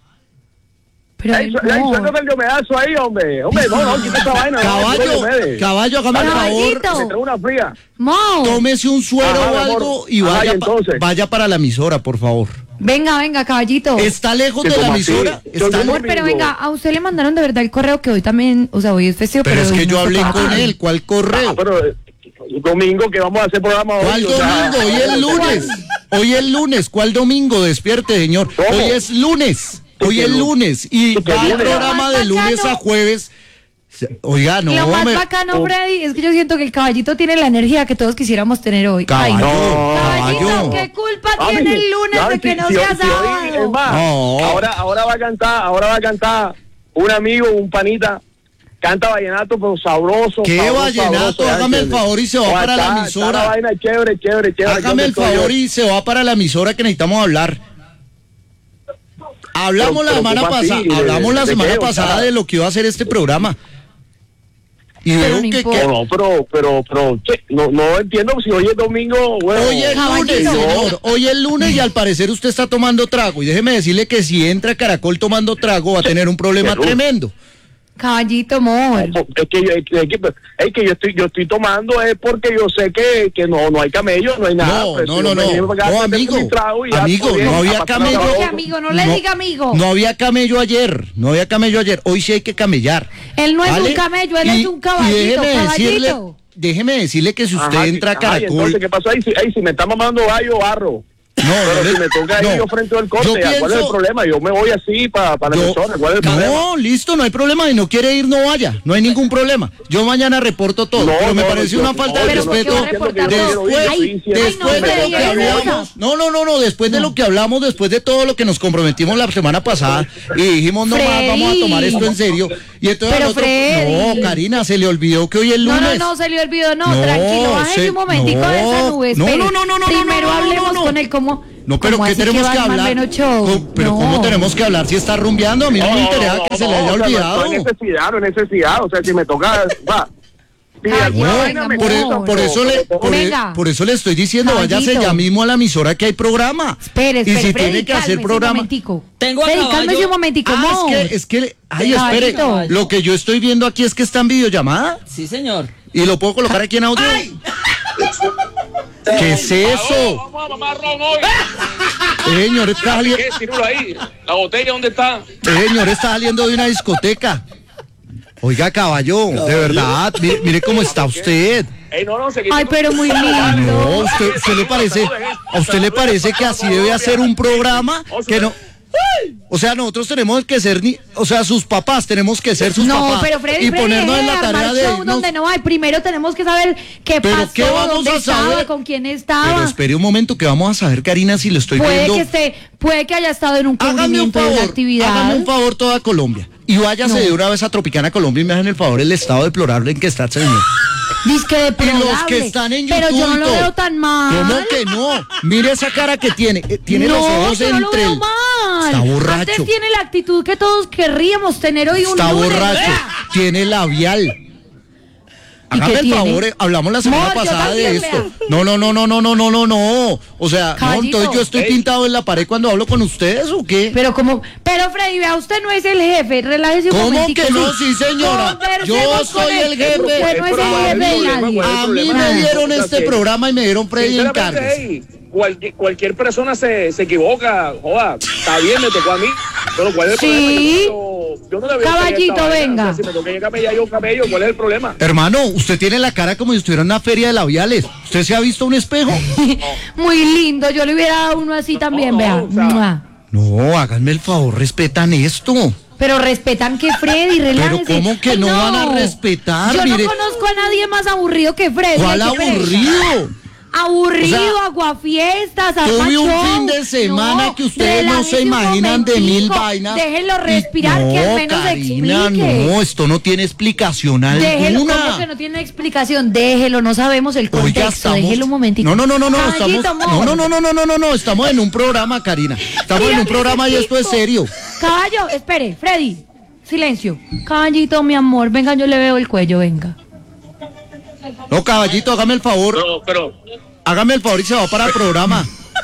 Speaker 3: Pero
Speaker 6: Ey, su- ey,
Speaker 3: no.
Speaker 6: suéltame el diomedazo ahí, hombre. Hombre, no, no, quita esa vaina. no,
Speaker 2: Caballo,
Speaker 6: no, Diomedes.
Speaker 2: caballo, hágame el
Speaker 3: Caballito.
Speaker 2: favor.
Speaker 6: Me trae una fría.
Speaker 3: Mo,
Speaker 2: Tómese un suero
Speaker 6: Ajá,
Speaker 2: o
Speaker 6: mi amor.
Speaker 2: algo y
Speaker 6: Ajá,
Speaker 2: vaya,
Speaker 6: ¿y
Speaker 2: pa-
Speaker 6: entonces?
Speaker 2: vaya para la emisora, por favor.
Speaker 3: venga, venga, caballito.
Speaker 2: ¿Está lejos
Speaker 6: ¿Qué,
Speaker 2: de la
Speaker 6: cómo así?
Speaker 2: emisora?
Speaker 6: Yo
Speaker 2: Está
Speaker 6: no-
Speaker 3: Amor, pero venga, a usted le mandaron de verdad el correo que hoy también, o sea, hoy es festivo,
Speaker 2: Pero
Speaker 3: pero,
Speaker 2: es
Speaker 3: hoy
Speaker 2: que
Speaker 3: no
Speaker 2: yo
Speaker 3: se
Speaker 2: hablé
Speaker 3: paga.
Speaker 2: con él. ¿Cuál correo?
Speaker 6: Ah, pero eh, domingo que vamos a hacer programa hoy.
Speaker 2: ¿Cuál
Speaker 6: o sea,
Speaker 2: domingo? Hoy es lunes. Hoy es lunes. ¿Cuál domingo? Despierte, señor.
Speaker 6: ¿Cómo?
Speaker 2: Hoy es lunes. Hoy
Speaker 6: ¿Qué
Speaker 2: es
Speaker 6: lunes?
Speaker 2: lunes. Y
Speaker 6: ¿Qué
Speaker 2: va el
Speaker 6: lunes?
Speaker 2: programa de
Speaker 3: Lo más
Speaker 2: lunes a
Speaker 3: bacano.
Speaker 2: jueves. Oiga, no,
Speaker 3: Lo más
Speaker 2: me-
Speaker 3: bacano,
Speaker 6: Oh.
Speaker 3: Freddy, es que yo siento que el caballito tiene la energía que todos quisiéramos tener hoy. Ay,
Speaker 2: Caballo,
Speaker 6: no.
Speaker 3: caballito,
Speaker 2: caballo.
Speaker 3: ¿qué culpa
Speaker 6: Mami,
Speaker 3: tiene el lunes
Speaker 6: mami,
Speaker 3: de que
Speaker 6: si-
Speaker 3: no
Speaker 6: si
Speaker 3: sea
Speaker 6: hoy- si hoy-
Speaker 3: sábado?
Speaker 6: es más,
Speaker 2: No.
Speaker 6: ahora, ahora va a cantar, ahora va a cantar un amigo, un panita, canta vallenato, pero sabroso.
Speaker 2: ¿Qué
Speaker 6: sabroso,
Speaker 2: vallenato?
Speaker 6: sabroso, ¿ya
Speaker 2: Hágame el
Speaker 6: entiendes?
Speaker 2: favor y se va
Speaker 6: Oh,
Speaker 2: para la
Speaker 6: está-
Speaker 2: emisora.
Speaker 6: está la vaina chévere, chévere, chévere.
Speaker 2: Hágame el
Speaker 6: ¿dónde estoy
Speaker 2: favor
Speaker 6: yo?
Speaker 2: y se va para la emisora que necesitamos hablar. Hablamos
Speaker 6: Pero-
Speaker 2: la
Speaker 6: pero
Speaker 2: semana
Speaker 6: ¿cómo así?
Speaker 2: pasada,
Speaker 6: ¿De-
Speaker 2: hablamos la
Speaker 6: de
Speaker 2: semana
Speaker 6: qué? O
Speaker 2: pasada
Speaker 6: sea,
Speaker 2: de lo que iba a hacer este programa. Y
Speaker 3: Pero
Speaker 2: veo
Speaker 3: no
Speaker 2: que,
Speaker 3: importa.
Speaker 2: que-
Speaker 6: No, no, pero, pero, pero, ¿qué? no, no entiendo si hoy es domingo, bueno.
Speaker 2: hoy es
Speaker 3: Caballito.
Speaker 2: lunes, señor. Hoy es lunes y al parecer usted está tomando trago. Y déjeme decirle que si entra a Caracol tomando trago va a tener un problema
Speaker 6: Pero-
Speaker 2: tremendo.
Speaker 3: Caballito, amor.
Speaker 6: Es que, yo, es que, es que yo estoy yo estoy tomando es porque yo sé que, que no no hay camello, no hay nada.
Speaker 2: No,
Speaker 6: pues,
Speaker 2: no,
Speaker 6: yo
Speaker 2: no,
Speaker 6: me
Speaker 2: no.
Speaker 6: llevo acá,
Speaker 2: No,
Speaker 6: me
Speaker 2: amigo.
Speaker 6: tomo mi trago y ya,
Speaker 2: Amigo,
Speaker 6: todo bien,
Speaker 2: no había
Speaker 6: a pasar
Speaker 2: camello.
Speaker 3: No le
Speaker 6: sabroso.
Speaker 3: diga amigo, no le diga amigo.
Speaker 2: No había camello ayer, no había camello ayer. Hoy sí hay que camellar.
Speaker 3: Él no es
Speaker 2: ¿vale?
Speaker 3: un camello, él
Speaker 2: Y-
Speaker 3: es un caballito,
Speaker 2: y déjeme decirle,
Speaker 3: caballito.
Speaker 2: déjeme decirle que si usted
Speaker 6: Ajá,
Speaker 2: entra a
Speaker 6: ajá, y
Speaker 2: Caracol,
Speaker 6: entonces, ¿qué pasó ahí? Si, ahí, si me está mamando gallo, barro.
Speaker 2: No,
Speaker 6: Pero
Speaker 2: no
Speaker 6: si
Speaker 2: le-
Speaker 6: me toca
Speaker 2: no.
Speaker 6: ir yo frente al corte,
Speaker 2: Yo
Speaker 6: ¿cuál es el
Speaker 2: pienso-
Speaker 6: problema? Yo me voy así para pa la
Speaker 2: Yo-
Speaker 6: emisora, ¿cuál es el problema?
Speaker 2: no, listo, no hay problema. Y no quiere ir, no vaya. No hay ningún problema. Yo mañana reporto todo.
Speaker 6: No,
Speaker 2: pero me
Speaker 6: no,
Speaker 2: pareció
Speaker 6: yo-
Speaker 2: una falta
Speaker 6: no,
Speaker 2: de
Speaker 3: yo no
Speaker 2: respeto.
Speaker 3: quiero reportar
Speaker 2: después
Speaker 3: todo.
Speaker 2: después
Speaker 3: Ay,
Speaker 2: de
Speaker 3: ay,
Speaker 2: lo
Speaker 3: no,
Speaker 2: que
Speaker 3: Freddy,
Speaker 2: hablamos. No, no, no, no. Después de lo que hablamos, después de todo lo que nos comprometimos la semana pasada y dijimos, no más,
Speaker 3: Freddy.
Speaker 2: vamos a tomar esto en serio. Y entonces
Speaker 3: Pero,
Speaker 2: al otro-
Speaker 3: Freddy.
Speaker 2: no, Karina, se le olvidó que hoy es
Speaker 3: No,
Speaker 2: lunes.
Speaker 3: no, no, se le olvidó, no,
Speaker 2: No,
Speaker 3: tranquilo, bájese
Speaker 2: se-
Speaker 3: un momentico
Speaker 2: no,
Speaker 3: de esa nube,
Speaker 2: no,
Speaker 3: espere.
Speaker 2: no, no, no, no,
Speaker 3: Primero
Speaker 2: no, no, no,
Speaker 3: hablemos
Speaker 2: no.
Speaker 3: con él, ¿cómo?
Speaker 2: No, pero
Speaker 3: ¿cómo
Speaker 2: ¿qué
Speaker 3: así
Speaker 2: tenemos que,
Speaker 3: Batman
Speaker 2: hablar?
Speaker 3: Beno Show?
Speaker 2: ¿Cómo- pero
Speaker 3: No.
Speaker 2: ¿cómo tenemos que hablar si está rumbeando? A mí no, me interesa que se le haya
Speaker 6: no, o sea,
Speaker 2: olvidado.
Speaker 6: No hay necesidad, no hay necesidad, o sea, si me toca, va. Si
Speaker 3: Ay,
Speaker 6: alguna
Speaker 3: no,
Speaker 6: vaina me
Speaker 2: por, e-
Speaker 3: amor.
Speaker 2: por eso le, por, e-
Speaker 3: Venga.
Speaker 2: por eso le estoy diciendo, váyase
Speaker 3: Caballito.
Speaker 2: ya mismo a la emisora que hay programa.
Speaker 3: Espere, espere,
Speaker 2: y si
Speaker 3: Freddy,
Speaker 2: tiene que hacer
Speaker 3: cálmese un
Speaker 2: programa.
Speaker 3: momentico.
Speaker 4: Tengo a
Speaker 3: Freddy,
Speaker 4: caballo.
Speaker 3: cálmese un momentico,
Speaker 2: Ah,
Speaker 3: no.
Speaker 2: es que, es que, ay, espere,
Speaker 3: Caballito.
Speaker 2: lo que yo estoy viendo aquí es que está en videollamada
Speaker 4: Sí, señor.
Speaker 2: y lo puedo colocar aquí en audio. ¿Qué es eso?
Speaker 5: Vamos a mamar ron hoy.
Speaker 2: Señor, está saliendo,
Speaker 5: ¿Qué? Tíralo ahí. La botella, ¿dónde está?
Speaker 2: señor, está saliendo de una discoteca. Oiga, caballo, de verdad, mire, mire cómo está usted.
Speaker 5: Ey, no, no, se
Speaker 3: Ay, pero muy lindo.
Speaker 2: No, usted, usted le parece, a usted le parece que así debe hacer un programa que no. O sea, nosotros tenemos que ser, ni, o sea, sus papás tenemos que ser sus
Speaker 3: No,
Speaker 2: papás
Speaker 3: pero Freddy,
Speaker 2: y
Speaker 3: Freddy,
Speaker 2: ponernos en
Speaker 3: deje
Speaker 2: la
Speaker 3: de
Speaker 2: tarea
Speaker 3: armar
Speaker 2: de
Speaker 3: show
Speaker 2: irnos.
Speaker 3: donde no hay. Primero tenemos que saber qué
Speaker 2: Pero
Speaker 3: pasó,
Speaker 2: ¿qué vamos
Speaker 3: dónde
Speaker 2: a
Speaker 3: estaba,
Speaker 2: saber?
Speaker 3: con quién
Speaker 2: Pero
Speaker 3: estaba.
Speaker 2: espere un momento que vamos a saber, Karina, si lo estoy
Speaker 3: Puede
Speaker 2: viendo.
Speaker 3: que esté, puede que haya estado en un
Speaker 2: Hágame un
Speaker 3: cubrimiento de una
Speaker 2: favor,
Speaker 3: actividad.
Speaker 2: hágame un favor toda Colombia y váyase
Speaker 3: No.
Speaker 2: de una vez a Tropicana Colombia y me hagan el favor el estado deplorable en que está el señor.
Speaker 3: Disque
Speaker 2: Y
Speaker 3: deplorable.
Speaker 2: los que están en YouTube.
Speaker 3: Pero yo no
Speaker 2: y
Speaker 3: lo
Speaker 2: todo.
Speaker 3: veo tan mal.
Speaker 2: ¿Cómo que no? Mire esa cara que tiene. eh, Tiene
Speaker 3: no,
Speaker 2: los ojos
Speaker 3: yo no lo
Speaker 2: entre
Speaker 3: veo
Speaker 2: el-
Speaker 3: mal.
Speaker 2: Está borracho.
Speaker 3: Antes tiene la actitud que todos querríamos tener hoy un
Speaker 2: Está
Speaker 3: lunes.
Speaker 2: borracho. Tiene labial. Hágame
Speaker 3: qué
Speaker 2: el
Speaker 3: tiene?
Speaker 2: favor, eh, hablamos la semana
Speaker 3: Mor, yo
Speaker 2: pasada de
Speaker 3: también,
Speaker 2: esto.
Speaker 3: vea.
Speaker 2: No, no, no, no, no, no, no, no, no. O sea, no,
Speaker 3: Caballito.
Speaker 2: entonces yo estoy
Speaker 5: Ey.
Speaker 2: pintado en la pared cuando hablo con ustedes o qué?
Speaker 3: Pero como, pero Freddy, vea, usted no es el jefe, relájese un
Speaker 2: ¿Cómo
Speaker 3: momentico.
Speaker 2: que no? Sí, señora. Yo
Speaker 3: Conversemos con
Speaker 2: soy
Speaker 3: él.
Speaker 2: el jefe.
Speaker 3: Usted no es el
Speaker 6: ¿Cuál es
Speaker 3: jefe
Speaker 6: el
Speaker 3: de
Speaker 6: problema?
Speaker 3: nadie.
Speaker 6: ¿Cuál es el
Speaker 2: A mí
Speaker 6: problema?
Speaker 2: me dieron
Speaker 6: Ah.
Speaker 2: este programa y me dieron Freddy
Speaker 5: Sinceramente,
Speaker 2: encargos.
Speaker 5: ey, cualquier, cualquier persona se, se equivoca. Joda, está bien, me tocó a mí. Pero ¿cuál es el
Speaker 3: Sí.
Speaker 5: problema? Yo, yo no le veo
Speaker 3: Caballito,
Speaker 5: esta vaina.
Speaker 3: venga.
Speaker 5: O sea, si me toca ir a camellar yo camello, ¿cuál es el problema?
Speaker 2: Hermano, usted tiene la cara como si estuviera en una feria de labiales. ¿Usted se ha visto un espejo?
Speaker 3: Muy lindo, yo le hubiera dado uno así también,
Speaker 5: no,
Speaker 3: vea.
Speaker 5: o sea-
Speaker 3: Mua.
Speaker 2: No, háganme el favor, respetan esto.
Speaker 3: Pero respetan que Freddy, relájese.
Speaker 2: Pero ¿cómo que
Speaker 3: Ay,
Speaker 2: no van a respetar?
Speaker 3: Yo
Speaker 2: Mire.
Speaker 3: no conozco a nadie más aburrido que Freddy.
Speaker 2: ¿Cuál
Speaker 3: ay, qué pereza.
Speaker 2: aburrido?
Speaker 3: Aburrido,
Speaker 2: O sea,
Speaker 3: aguafiestas,
Speaker 2: Tuve un
Speaker 3: armachón.
Speaker 2: fin de semana
Speaker 3: No,
Speaker 2: que ustedes no se
Speaker 3: relájese un
Speaker 2: imaginan de mil
Speaker 3: momentico,
Speaker 2: vainas.
Speaker 3: Déjenlo respirar,
Speaker 2: Y-
Speaker 3: que al
Speaker 2: no,
Speaker 3: menos
Speaker 2: Karina,
Speaker 3: explique.
Speaker 2: no, esto no tiene explicación
Speaker 3: Déjelo,
Speaker 2: alguna.
Speaker 3: ¿cómo que no tiene explicación? Déjelo, no sabemos el
Speaker 2: Oiga,
Speaker 3: contexto,
Speaker 2: estamos...
Speaker 3: déjelo un momentico.
Speaker 2: No, no, no, no, no,
Speaker 3: Caballito,
Speaker 2: estamos...
Speaker 3: amor.
Speaker 2: No, no, no, no, no, no, no, no, estamos en un programa, Karina. Estamos en un
Speaker 3: Mírame
Speaker 2: programa y
Speaker 3: ese
Speaker 2: esto es
Speaker 3: tipo.
Speaker 2: serio.
Speaker 3: Caballo, espere, Freddy, silencio. Caballito, mi amor, venga, yo le veo el cuello, venga.
Speaker 2: No, caballito, hágame el favor.
Speaker 5: Pero, pero,
Speaker 2: Hágame el favor y se va para el programa.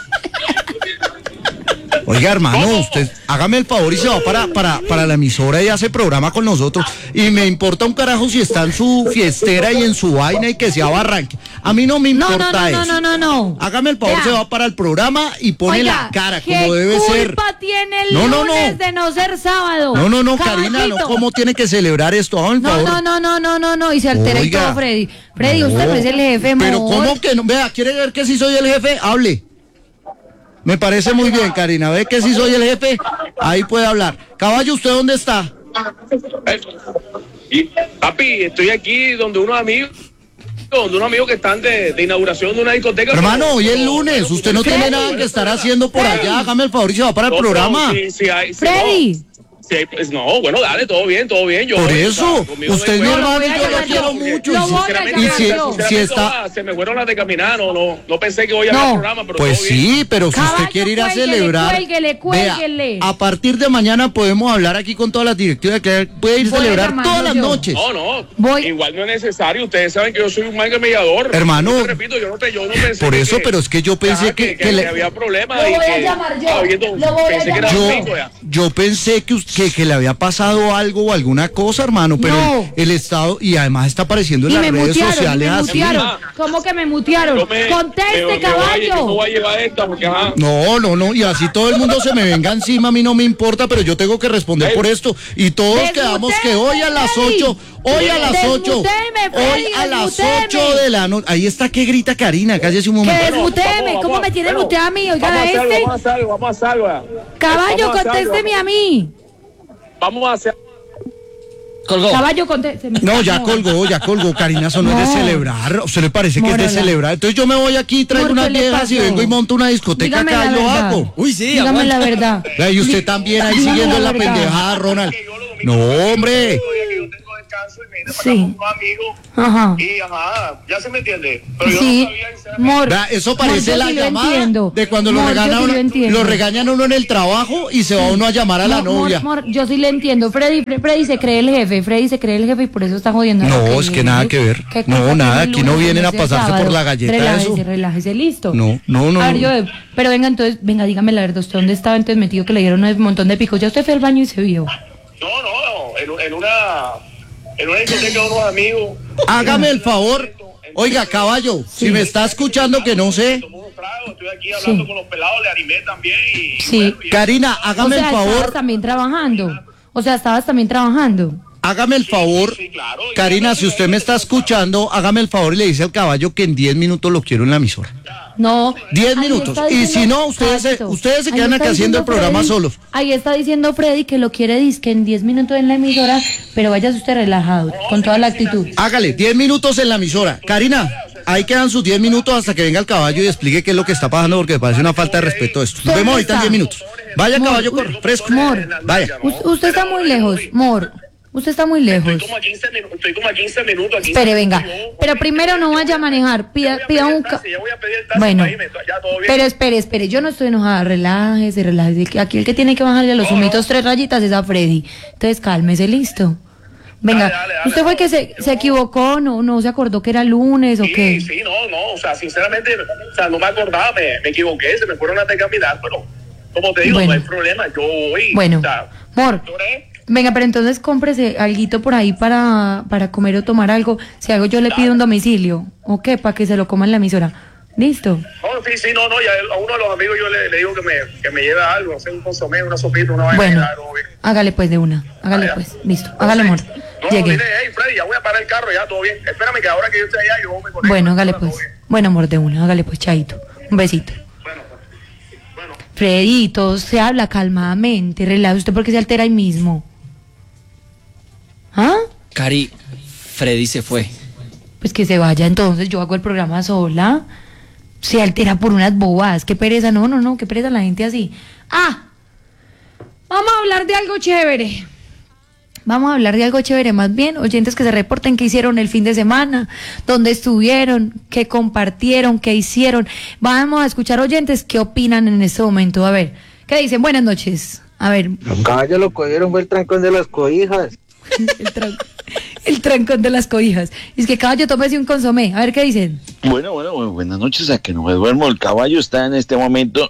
Speaker 2: Oiga, hermano, usted hágame el favor y se va para, para, para la emisora y hace programa con nosotros. Y me importa un carajo si está en su fiestera y en su vaina y que sea Barranque. A mí no me
Speaker 3: No,
Speaker 2: importa
Speaker 3: no, no,
Speaker 2: eso.
Speaker 3: no, no, no, no.
Speaker 2: Hágame el favor,
Speaker 3: Vea.
Speaker 2: se va para el programa y pone
Speaker 3: Oiga,
Speaker 2: la cara
Speaker 3: ¿qué
Speaker 2: como debe ser.
Speaker 3: culpa tiene el
Speaker 2: No, no, no.
Speaker 3: lunes de no ser sábado?
Speaker 2: No, no, no, Karina,
Speaker 3: Caballito.
Speaker 2: no, ¿cómo tiene que celebrar esto? Hágame el
Speaker 3: No,
Speaker 2: favor.
Speaker 3: no, no, no, no, no, no, y se altera y
Speaker 2: Oiga.
Speaker 3: todo, Freddy. Freddy, usted no es el jefe,
Speaker 2: Pero
Speaker 3: amor.
Speaker 2: ¿cómo que no? Vea, ¿quiere ver que sí soy el jefe? Hable. Me parece muy bien, Karina. ¿Ve que sí soy el jefe? Ahí puede hablar. Caballo, ¿usted dónde está?
Speaker 5: eh, y, papi, estoy aquí donde unos amigos, donde unos amigos que están de, de inauguración de una discoteca.
Speaker 2: Hermano,
Speaker 5: pero-
Speaker 2: hoy es
Speaker 5: pero-
Speaker 2: lunes.
Speaker 5: pero-
Speaker 2: Usted no
Speaker 5: pero-
Speaker 2: tiene
Speaker 5: pero-
Speaker 2: nada que
Speaker 5: pero-
Speaker 2: estar haciendo por
Speaker 3: Freddy.
Speaker 2: allá. Hágame el favor y se va para el
Speaker 5: No, pero
Speaker 2: programa.
Speaker 5: sí, sí hay- sí,
Speaker 3: Freddy.
Speaker 5: no. Sí, pues, no, bueno, dale, todo bien, todo bien. Yo,
Speaker 2: Por
Speaker 5: o sea,
Speaker 2: eso,
Speaker 5: conmigo
Speaker 2: usted es mi
Speaker 5: no hay
Speaker 3: Lo
Speaker 2: hermano
Speaker 3: voy
Speaker 2: y
Speaker 3: a
Speaker 2: yo lo
Speaker 3: llamar
Speaker 2: quiero
Speaker 3: yo.
Speaker 2: mucho.
Speaker 3: Lo
Speaker 2: Y
Speaker 3: voy
Speaker 2: si-
Speaker 3: a
Speaker 5: Sinceramente,
Speaker 2: y
Speaker 3: llamar
Speaker 2: si,
Speaker 3: yo.
Speaker 2: si
Speaker 5: sinceramente,
Speaker 2: está...
Speaker 5: ah, se me fueron las de caminar, no, no, no pensé que voy a ver
Speaker 3: No.
Speaker 5: el programa, pero
Speaker 2: Pues
Speaker 5: todo bien.
Speaker 2: sí, pero si usted
Speaker 3: Caballo,
Speaker 2: quiere ir a
Speaker 3: cuélguele,
Speaker 2: celebrar,
Speaker 3: cuélguele, cuélguele.
Speaker 2: vea, a partir de mañana podemos hablar aquí con todas las directivas que puede ir a
Speaker 3: Voy a
Speaker 2: celebrar
Speaker 3: llamarlo
Speaker 2: todas las
Speaker 3: yo.
Speaker 2: noches.
Speaker 5: No, no,
Speaker 3: Voy-
Speaker 5: igual no es necesario. Ustedes saben que yo soy un manga mediador.
Speaker 2: Hermano,
Speaker 5: Yo te repito, yo no, te, yo no pensé
Speaker 2: por
Speaker 5: que-
Speaker 2: eso, pero es que yo pensé
Speaker 5: ajá,
Speaker 2: que-
Speaker 5: que,
Speaker 2: que
Speaker 5: que
Speaker 2: le-
Speaker 5: había problemas.
Speaker 3: Lo
Speaker 5: y
Speaker 3: voy a
Speaker 5: que
Speaker 3: llamar yo,
Speaker 5: estaba viendo-
Speaker 3: lo voy a
Speaker 5: pensé que era
Speaker 3: llamar
Speaker 2: Yo,
Speaker 5: domingo ya.
Speaker 2: yo pensé que usted, que, que le había pasado algo o alguna cosa, hermano, pero
Speaker 3: No.
Speaker 2: el, el Estado, y además está apareciendo en
Speaker 3: Y
Speaker 2: las
Speaker 3: me
Speaker 2: redes
Speaker 3: mutearon, y
Speaker 2: sociales
Speaker 3: me
Speaker 2: así.
Speaker 3: mutearon. ¿Cómo que me mutearon?
Speaker 5: Yo me-
Speaker 3: Conteste,
Speaker 5: me- me voy a-
Speaker 3: caballo.
Speaker 5: yo me voy a llevar esta porque, ajá.
Speaker 2: No, no, no, y así todo el mundo se me venga encima, a mí no me importa, pero yo tengo que responder
Speaker 5: Ey.
Speaker 2: por esto. Y todos
Speaker 3: Desmuteme,
Speaker 2: quedamos que hoy a las
Speaker 3: Freddy.
Speaker 2: ocho, hoy a las ocho,
Speaker 3: Desmuteme, Freddy,
Speaker 2: hoy a las
Speaker 3: desmuteme.
Speaker 2: ocho de la noche. Ahí está que grita Karina, cállese un
Speaker 3: Que
Speaker 2: momento.
Speaker 3: desmuteme.
Speaker 5: Vamos,
Speaker 3: ¿Cómo
Speaker 5: vamos,
Speaker 3: me tiene
Speaker 5: bueno,
Speaker 3: muteada a mí? Oiga,
Speaker 5: Vamos a hacer algo,
Speaker 3: este.
Speaker 5: vamos a hacer algo, vamos a hacer algo.
Speaker 3: Caballo,
Speaker 5: Vamos a hacer
Speaker 3: contésteme
Speaker 5: algo.
Speaker 3: a mí.
Speaker 5: Vamos a hacer.
Speaker 4: Colgó.
Speaker 3: Caballo, contésteme.
Speaker 2: No, ya colgó, ya colgó, Karina, eso no, es de
Speaker 3: No.
Speaker 2: celebrar. ¿A usted le parece que es de
Speaker 3: Mórala.
Speaker 2: celebrar? Entonces yo me voy aquí, traigo
Speaker 3: Amor,
Speaker 2: unas
Speaker 3: ¿qué le
Speaker 2: viejas y
Speaker 3: pasó?
Speaker 2: vengo y monto una discoteca
Speaker 3: Dígame
Speaker 2: acá
Speaker 3: la
Speaker 2: y lo
Speaker 3: verdad.
Speaker 2: hago.
Speaker 4: Uy, sí,
Speaker 3: Dígame
Speaker 4: aguanta.
Speaker 3: la verdad.
Speaker 2: Vea, y usted también ahí
Speaker 3: Dígame
Speaker 2: siguiendo
Speaker 3: la
Speaker 2: la
Speaker 3: verdad.
Speaker 2: pendejada, Ronald. No, hombre.
Speaker 3: Sí. Ajá.
Speaker 5: Y ajá, ya se me entiende. Pero yo
Speaker 3: Sí,
Speaker 5: no sabía, sinceramente.
Speaker 3: Mor.
Speaker 2: Vea, eso
Speaker 3: Mor,
Speaker 2: parece
Speaker 3: yo
Speaker 2: la
Speaker 3: sí lo
Speaker 2: llamada
Speaker 3: entiendo.
Speaker 2: de cuando lo,
Speaker 3: Mor, yo
Speaker 2: regañan
Speaker 3: sí
Speaker 2: uno,
Speaker 3: lo entiendo.
Speaker 2: lo regañan a uno en el trabajo y se va uno a llamar a la
Speaker 3: Mor,
Speaker 2: novia.
Speaker 3: Mor, Mor, yo sí le entiendo. Freddy, Fre- Freddy se cree el jefe. Freddy se cree el jefe y por eso está jodiendo. a la
Speaker 2: No, es que nada que ver.
Speaker 3: ¿Qué
Speaker 2: No,
Speaker 3: culpa
Speaker 2: nada,
Speaker 3: tiene el
Speaker 2: aquí no
Speaker 3: lunes,
Speaker 2: vienen a
Speaker 3: lunes y el
Speaker 2: pasarse por
Speaker 3: sábado?
Speaker 2: la galleta,
Speaker 3: Relájese,
Speaker 2: eso.
Speaker 3: relájese, listo.
Speaker 2: No, no, no,
Speaker 3: A ver,
Speaker 2: no.
Speaker 3: yo, pero venga, entonces, venga, dígame la verdad. ¿Usted dónde estaba entonces metido que le dieron un montón de picos? Ya usted fue al baño y se vio.
Speaker 5: No, no, en, en una. En una discoteca de unos amigos.
Speaker 2: Hágame el favor. Oiga, caballo, si me está escuchando que no sé.
Speaker 5: Tomó unos tragos, estoy aquí hablando
Speaker 3: Sí.
Speaker 5: con los pelados, le animé también. Y,
Speaker 3: Sí.
Speaker 5: bueno, y-
Speaker 2: Karina,
Speaker 3: O
Speaker 2: hágame
Speaker 3: sea,
Speaker 2: el
Speaker 3: estabas
Speaker 2: favor.
Speaker 3: también trabajando. O sea, estabas también trabajando.
Speaker 2: Hágame el favor.
Speaker 5: sí, claro.
Speaker 2: Karina, si usted me está escuchando, hágame el favor y le dice al caballo que en diez minutos lo quiero en la emisora.
Speaker 3: No.
Speaker 2: Diez
Speaker 3: ahí
Speaker 2: minutos.
Speaker 3: está
Speaker 2: Y
Speaker 3: diciendo-
Speaker 2: si no, ustedes se-
Speaker 3: Exacto.
Speaker 2: ustedes se
Speaker 3: Ahí
Speaker 2: quedan
Speaker 3: está
Speaker 2: acá haciendo el
Speaker 3: diciendo
Speaker 2: programa
Speaker 3: Freddy-
Speaker 2: solos.
Speaker 3: Ahí está diciendo Freddy que lo quiere disque en diez minutos en la emisora, pero váyase usted relajado, con toda la actitud.
Speaker 2: Hágale, diez minutos en la emisora. Karina, ahí quedan sus diez minutos hasta que venga el caballo y explique qué es lo que está pasando porque me parece una falta de respeto esto. Nos vemos ahorita en diez minutos. Vaya,
Speaker 3: Mor,
Speaker 2: caballo,
Speaker 3: u-
Speaker 2: corre, fresco.
Speaker 3: Mor.
Speaker 2: Vaya.
Speaker 3: U- usted está muy lejos, Mor. Usted está muy lejos.
Speaker 5: Estoy como a quince minutos. Estoy como a quince minutos aquí.
Speaker 3: Espere, venga. Pero primero no vaya a manejar. Pida, pida un... ca-
Speaker 5: Ya voy a pedir el taxi.
Speaker 3: Bueno,
Speaker 5: para irme, ya todo bien.
Speaker 3: pero espere, espere, yo no estoy enojada, relájese, relájese. Aquí el que tiene que bajarle a los humitos tres rayitas es a Freddy. Entonces cálmese, listo. Venga,
Speaker 5: Dale, dale, dale,
Speaker 3: ¿usted fue
Speaker 5: no,
Speaker 3: que se, se equivocó? ¿No, no se acordó que era lunes o
Speaker 5: Sí,
Speaker 3: qué?
Speaker 5: sí, no, no, o sea, sinceramente, o sea, no me acordaba, me, me equivoqué, se me fueron a caminar, pero como te digo,
Speaker 3: Bueno.
Speaker 5: no hay problema, yo voy.
Speaker 3: Bueno,
Speaker 5: o sea,
Speaker 3: Mor,
Speaker 5: ¿lloré?
Speaker 3: venga, pero entonces cómprese alguito por ahí para, para comer o tomar algo. Si algo yo le pido un domicilio, ¿o qué? Para que se lo coma en la emisora. ¿Listo?
Speaker 5: No, sí, sí, no, no, ya a uno de los amigos yo le, le digo que me, que me lleve algo, no sé, un consomé, una sopita, una vaina.
Speaker 3: Bueno,
Speaker 5: ya, todo bien.
Speaker 3: hágale pues de una, hágale
Speaker 5: Ah, ya.
Speaker 3: pues, listo, hágale amor.
Speaker 5: No,
Speaker 3: Llegue.
Speaker 5: dile, hey, Freddy, ya voy a parar el carro, ya todo bien. Espérame que ahora que yo esté allá, yo me conecto.
Speaker 3: Bueno, hágale
Speaker 5: Todo
Speaker 3: pues.
Speaker 5: bien.
Speaker 3: Bueno, amor, de una, hágale pues, chaito. Un besito.
Speaker 5: Bueno, pues, bueno.
Speaker 3: Freddy, todo se habla calmadamente, relaja usted porque se altera ahí mismo. ¿Ah?
Speaker 4: Cari, Freddy se fue.
Speaker 3: Pues que se vaya entonces, yo hago el programa sola. Se altera por unas bobadas, qué pereza, no, no, no, qué pereza la gente así. Ah, vamos a hablar de algo chévere. Vamos a hablar de algo chévere, más bien, oyentes que se reporten qué hicieron el fin de semana, dónde estuvieron, qué compartieron, qué hicieron. Vamos a escuchar oyentes qué opinan en este momento. A ver, ¿qué dicen? Buenas noches. A ver,
Speaker 7: Los caballos lo cogieron, fue el trancón de las cobijas.
Speaker 3: el, tran- el trancón de las cobijas. Es que caballo, tómese un consomé. A ver qué dicen.
Speaker 8: Bueno, bueno, bueno, buenas noches, a que no me duermo. El caballo está en este momento.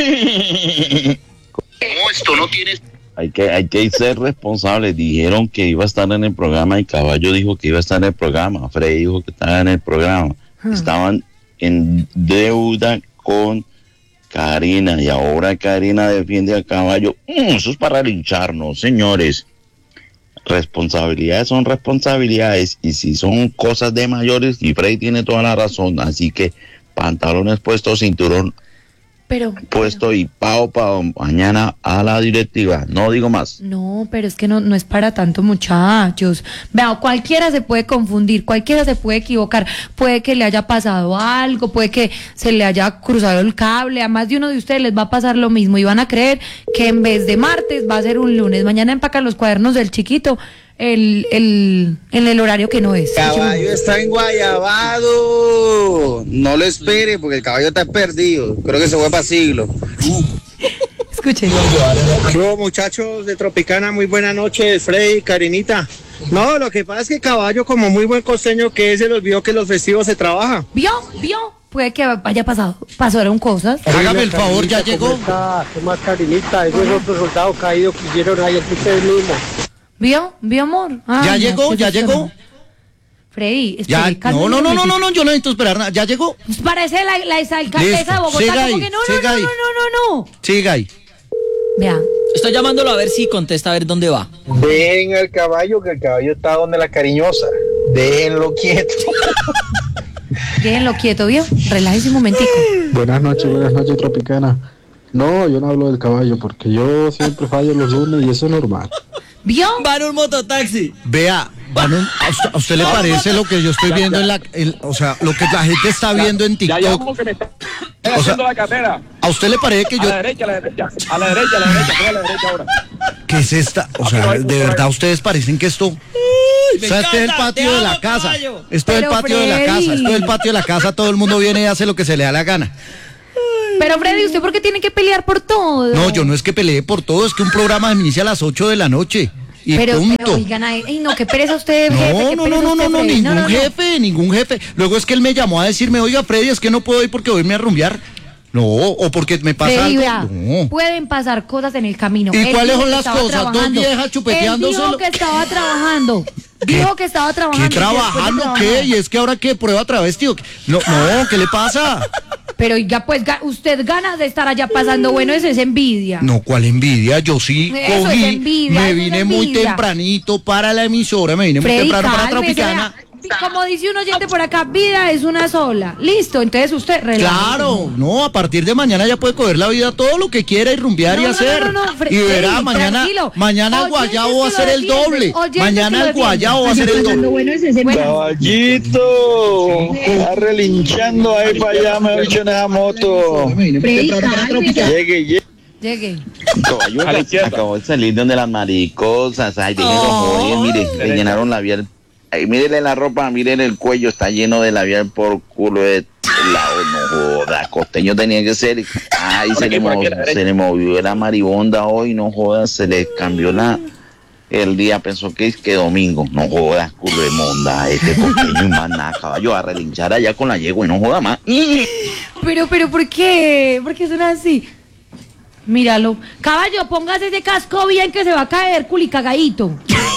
Speaker 5: ¿Cómo esto no tienes?
Speaker 8: Hay que, hay que ser responsables. Dijeron que iba a estar en el programa y Caballo dijo que iba a estar en el programa. Freddy dijo que estaba en el programa.
Speaker 3: Hmm.
Speaker 8: Estaban en deuda con Karina y ahora Karina defiende a Caballo. Mm, eso es para lincharnos, señores. Responsabilidades son responsabilidades y si son cosas de mayores, y Freddy tiene toda la razón, así que pantalones puestos, cinturón
Speaker 3: Pero...
Speaker 8: puesto y pao pao mañana a la directiva, no digo más.
Speaker 3: No, pero es que no, no es para tanto, muchachos. Vea, cualquiera se puede confundir, cualquiera se puede equivocar. Puede que le haya pasado algo, puede que se le haya cruzado el cable. A más de uno de ustedes les va a pasar lo mismo y van a creer que en vez de martes va a ser un lunes. Mañana empacan los cuadernos del chiquito el, el, en el horario que no es.
Speaker 7: Caballo está en Guayabado. No lo espere porque el caballo está perdido. Creo que se fue para siglo.
Speaker 3: Escuchen.
Speaker 7: ¿Qué hubo, muchachos de Tropicana? Muy buena noche, Freddy, Karinita. No, lo que pasa es que Caballo, como muy buen costeño que es, se le olvidó que los festivos se trabaja.
Speaker 3: ¿Vio? ¿Vio? puede que haya pasado, pasaron cosas.
Speaker 2: Hágame el favor, ¿ya llegó?
Speaker 9: ¿Qué más, Karinita? Ese es otro soldado caído que hicieron ahí entre ustedes mismos.
Speaker 3: ¿Vio? ¿Vio, amor? Ah,
Speaker 2: ¿Ya
Speaker 3: no,
Speaker 2: llegó?
Speaker 3: qué
Speaker 2: ¿Ya
Speaker 3: susto,
Speaker 2: llegó?
Speaker 3: no. Freddy,
Speaker 2: Ya,
Speaker 3: espere,
Speaker 2: no, no, no, no,
Speaker 3: cálmese.
Speaker 2: no, no, yo no necesito esperar nada. ¿Ya llegó?
Speaker 3: Pues parece la, la exalcaldesa
Speaker 2: Listo,
Speaker 3: de Bogotá,
Speaker 2: siga
Speaker 3: como
Speaker 2: ahí,
Speaker 3: que no, no,
Speaker 2: siga
Speaker 3: no,
Speaker 2: ahí.
Speaker 3: no, no, no, no.
Speaker 2: Siga ahí.
Speaker 3: Vea.
Speaker 4: Estoy llamándolo a ver si contesta a ver dónde va.
Speaker 9: Dejen al caballo, que el caballo está donde la cariñosa. Déjenlo quieto.
Speaker 3: Déjenlo quieto, ¿vio? Relájese un momentico.
Speaker 10: Buenas noches, buenas noches, Tropicana. No, yo no hablo del caballo porque yo siempre fallo los lunes y eso es normal.
Speaker 3: ¿Vio?
Speaker 4: Va en un mototaxi.
Speaker 2: Vea, Banón, ¿a usted, a usted le parece lo que yo estoy viendo en la... en- o sea, lo que la gente está viendo en
Speaker 5: Ya, ya, como
Speaker 2: TikTok?
Speaker 5: que me está
Speaker 2: O sea,
Speaker 5: haciendo la carrera.
Speaker 2: ¿A usted le parece que
Speaker 5: A
Speaker 2: yo...
Speaker 5: la derecha, a la derecha. A la derecha, a la derecha. Coge a la derecha ahora.
Speaker 2: ¿Qué es esta? O sea, de verdad ustedes parecen que esto... O sea, este es el
Speaker 4: encanta,
Speaker 2: patio
Speaker 4: te
Speaker 2: de la
Speaker 4: amo,
Speaker 2: casa.
Speaker 4: caballo.
Speaker 2: Esto es el
Speaker 3: Pero,
Speaker 2: patio de la
Speaker 3: Freddy.
Speaker 2: casa. Esto es el patio de la casa. Todo el mundo viene y hace lo que se le da la gana.
Speaker 3: Pero Freddy, ¿usted por qué tiene que pelear por todo?
Speaker 2: No, yo no es que peleé por todo. Es que un programa inicia a las ocho de la noche. Y
Speaker 3: pero,
Speaker 2: punto.
Speaker 3: pero, oigan, ay, ay, no, qué pereza usted, jefe,
Speaker 2: No,
Speaker 3: qué
Speaker 2: no,
Speaker 3: pereza
Speaker 2: no, no,
Speaker 3: usted,
Speaker 2: no, no,
Speaker 3: Freddy.
Speaker 2: ningún
Speaker 3: no, no.
Speaker 2: jefe, ningún jefe. Luego es que él me llamó a decirme, oiga, Freddy, es que no puedo ir porque voy a irme a rumbear. No, o porque me pasa
Speaker 3: Freddy,
Speaker 2: algo.
Speaker 3: vea,
Speaker 2: No.
Speaker 3: pueden pasar cosas en el camino.
Speaker 2: ¿Y
Speaker 3: Él
Speaker 2: cuáles
Speaker 3: dijo
Speaker 2: son
Speaker 3: que
Speaker 2: las
Speaker 3: estaba
Speaker 2: cosas? Dos
Speaker 3: trabajando.
Speaker 2: viejas chupeteándose
Speaker 3: Él dijo
Speaker 2: lo-
Speaker 3: que estaba trabajando.
Speaker 2: ¿Qué?
Speaker 3: Dijo que estaba trabajando.
Speaker 2: ¿Qué
Speaker 3: y después de
Speaker 2: trabajando?
Speaker 3: trabajar.
Speaker 2: ¿Qué? ¿Y es que ahora qué? ¿Prueba travesti? o qué? No, no, ¿qué le pasa?
Speaker 3: Pero ya pues ga- usted gana de estar allá pasando, bueno, eso es envidia.
Speaker 2: No, ¿cuál envidia? Yo sí
Speaker 3: Eso
Speaker 2: cogí,
Speaker 3: es envidia,
Speaker 2: me
Speaker 3: eso es
Speaker 2: vine muy
Speaker 3: envidia.
Speaker 2: tempranito para la emisora, me vine muy
Speaker 3: Freddy,
Speaker 2: temprano para
Speaker 3: cálmese,
Speaker 2: Tropicana.
Speaker 3: vea. Como dice un oyente por acá, vida es una sola. Listo, entonces usted relájese.
Speaker 2: Claro, no, a partir de mañana ya puede coger la vida todo lo que quiera y rumbear
Speaker 3: No,
Speaker 2: y
Speaker 3: no, no,
Speaker 2: hacer.
Speaker 3: no, no, Fre-
Speaker 2: y verá,
Speaker 3: Freddy,
Speaker 2: mañana,
Speaker 3: tranquilo.
Speaker 2: mañana el
Speaker 3: Oyentes
Speaker 2: guayabo va a
Speaker 3: que
Speaker 2: ser
Speaker 3: lo
Speaker 2: el
Speaker 3: defienden,
Speaker 2: doble.
Speaker 3: oyentes
Speaker 2: Mañana
Speaker 3: que
Speaker 2: el
Speaker 3: lo
Speaker 2: guayabo va a ser el doble.
Speaker 3: Bueno,
Speaker 9: Caballito, está relinchando ahí para allá, me he dicho en esa moto. Llegue, llegue.
Speaker 3: llegue.
Speaker 8: Caballo
Speaker 5: A la izquierda.
Speaker 8: acabó de salir donde las maricosas. Ay, déjenlo joder, mire, le llenaron labial. Ay, mírele la ropa, mírele el cuello, está lleno de labial por culo de lado, no joda. Costeño tenía que ser. Ay,
Speaker 5: Por
Speaker 8: se
Speaker 5: aquí,
Speaker 8: le,
Speaker 5: por aquí,
Speaker 8: movió,
Speaker 5: a la derecha.
Speaker 8: se le movió la maribonda hoy, no joda, se le cambió la el día, pensó que es que domingo, no joda, culo de monda, este costeño y más nada, caballo, a relinchar allá con la yegua y no joda más.
Speaker 3: Pero, pero, ¿por qué? ¿Por qué son así? Míralo. Caballo, póngase ese casco bien que se va a caer, culicagadito.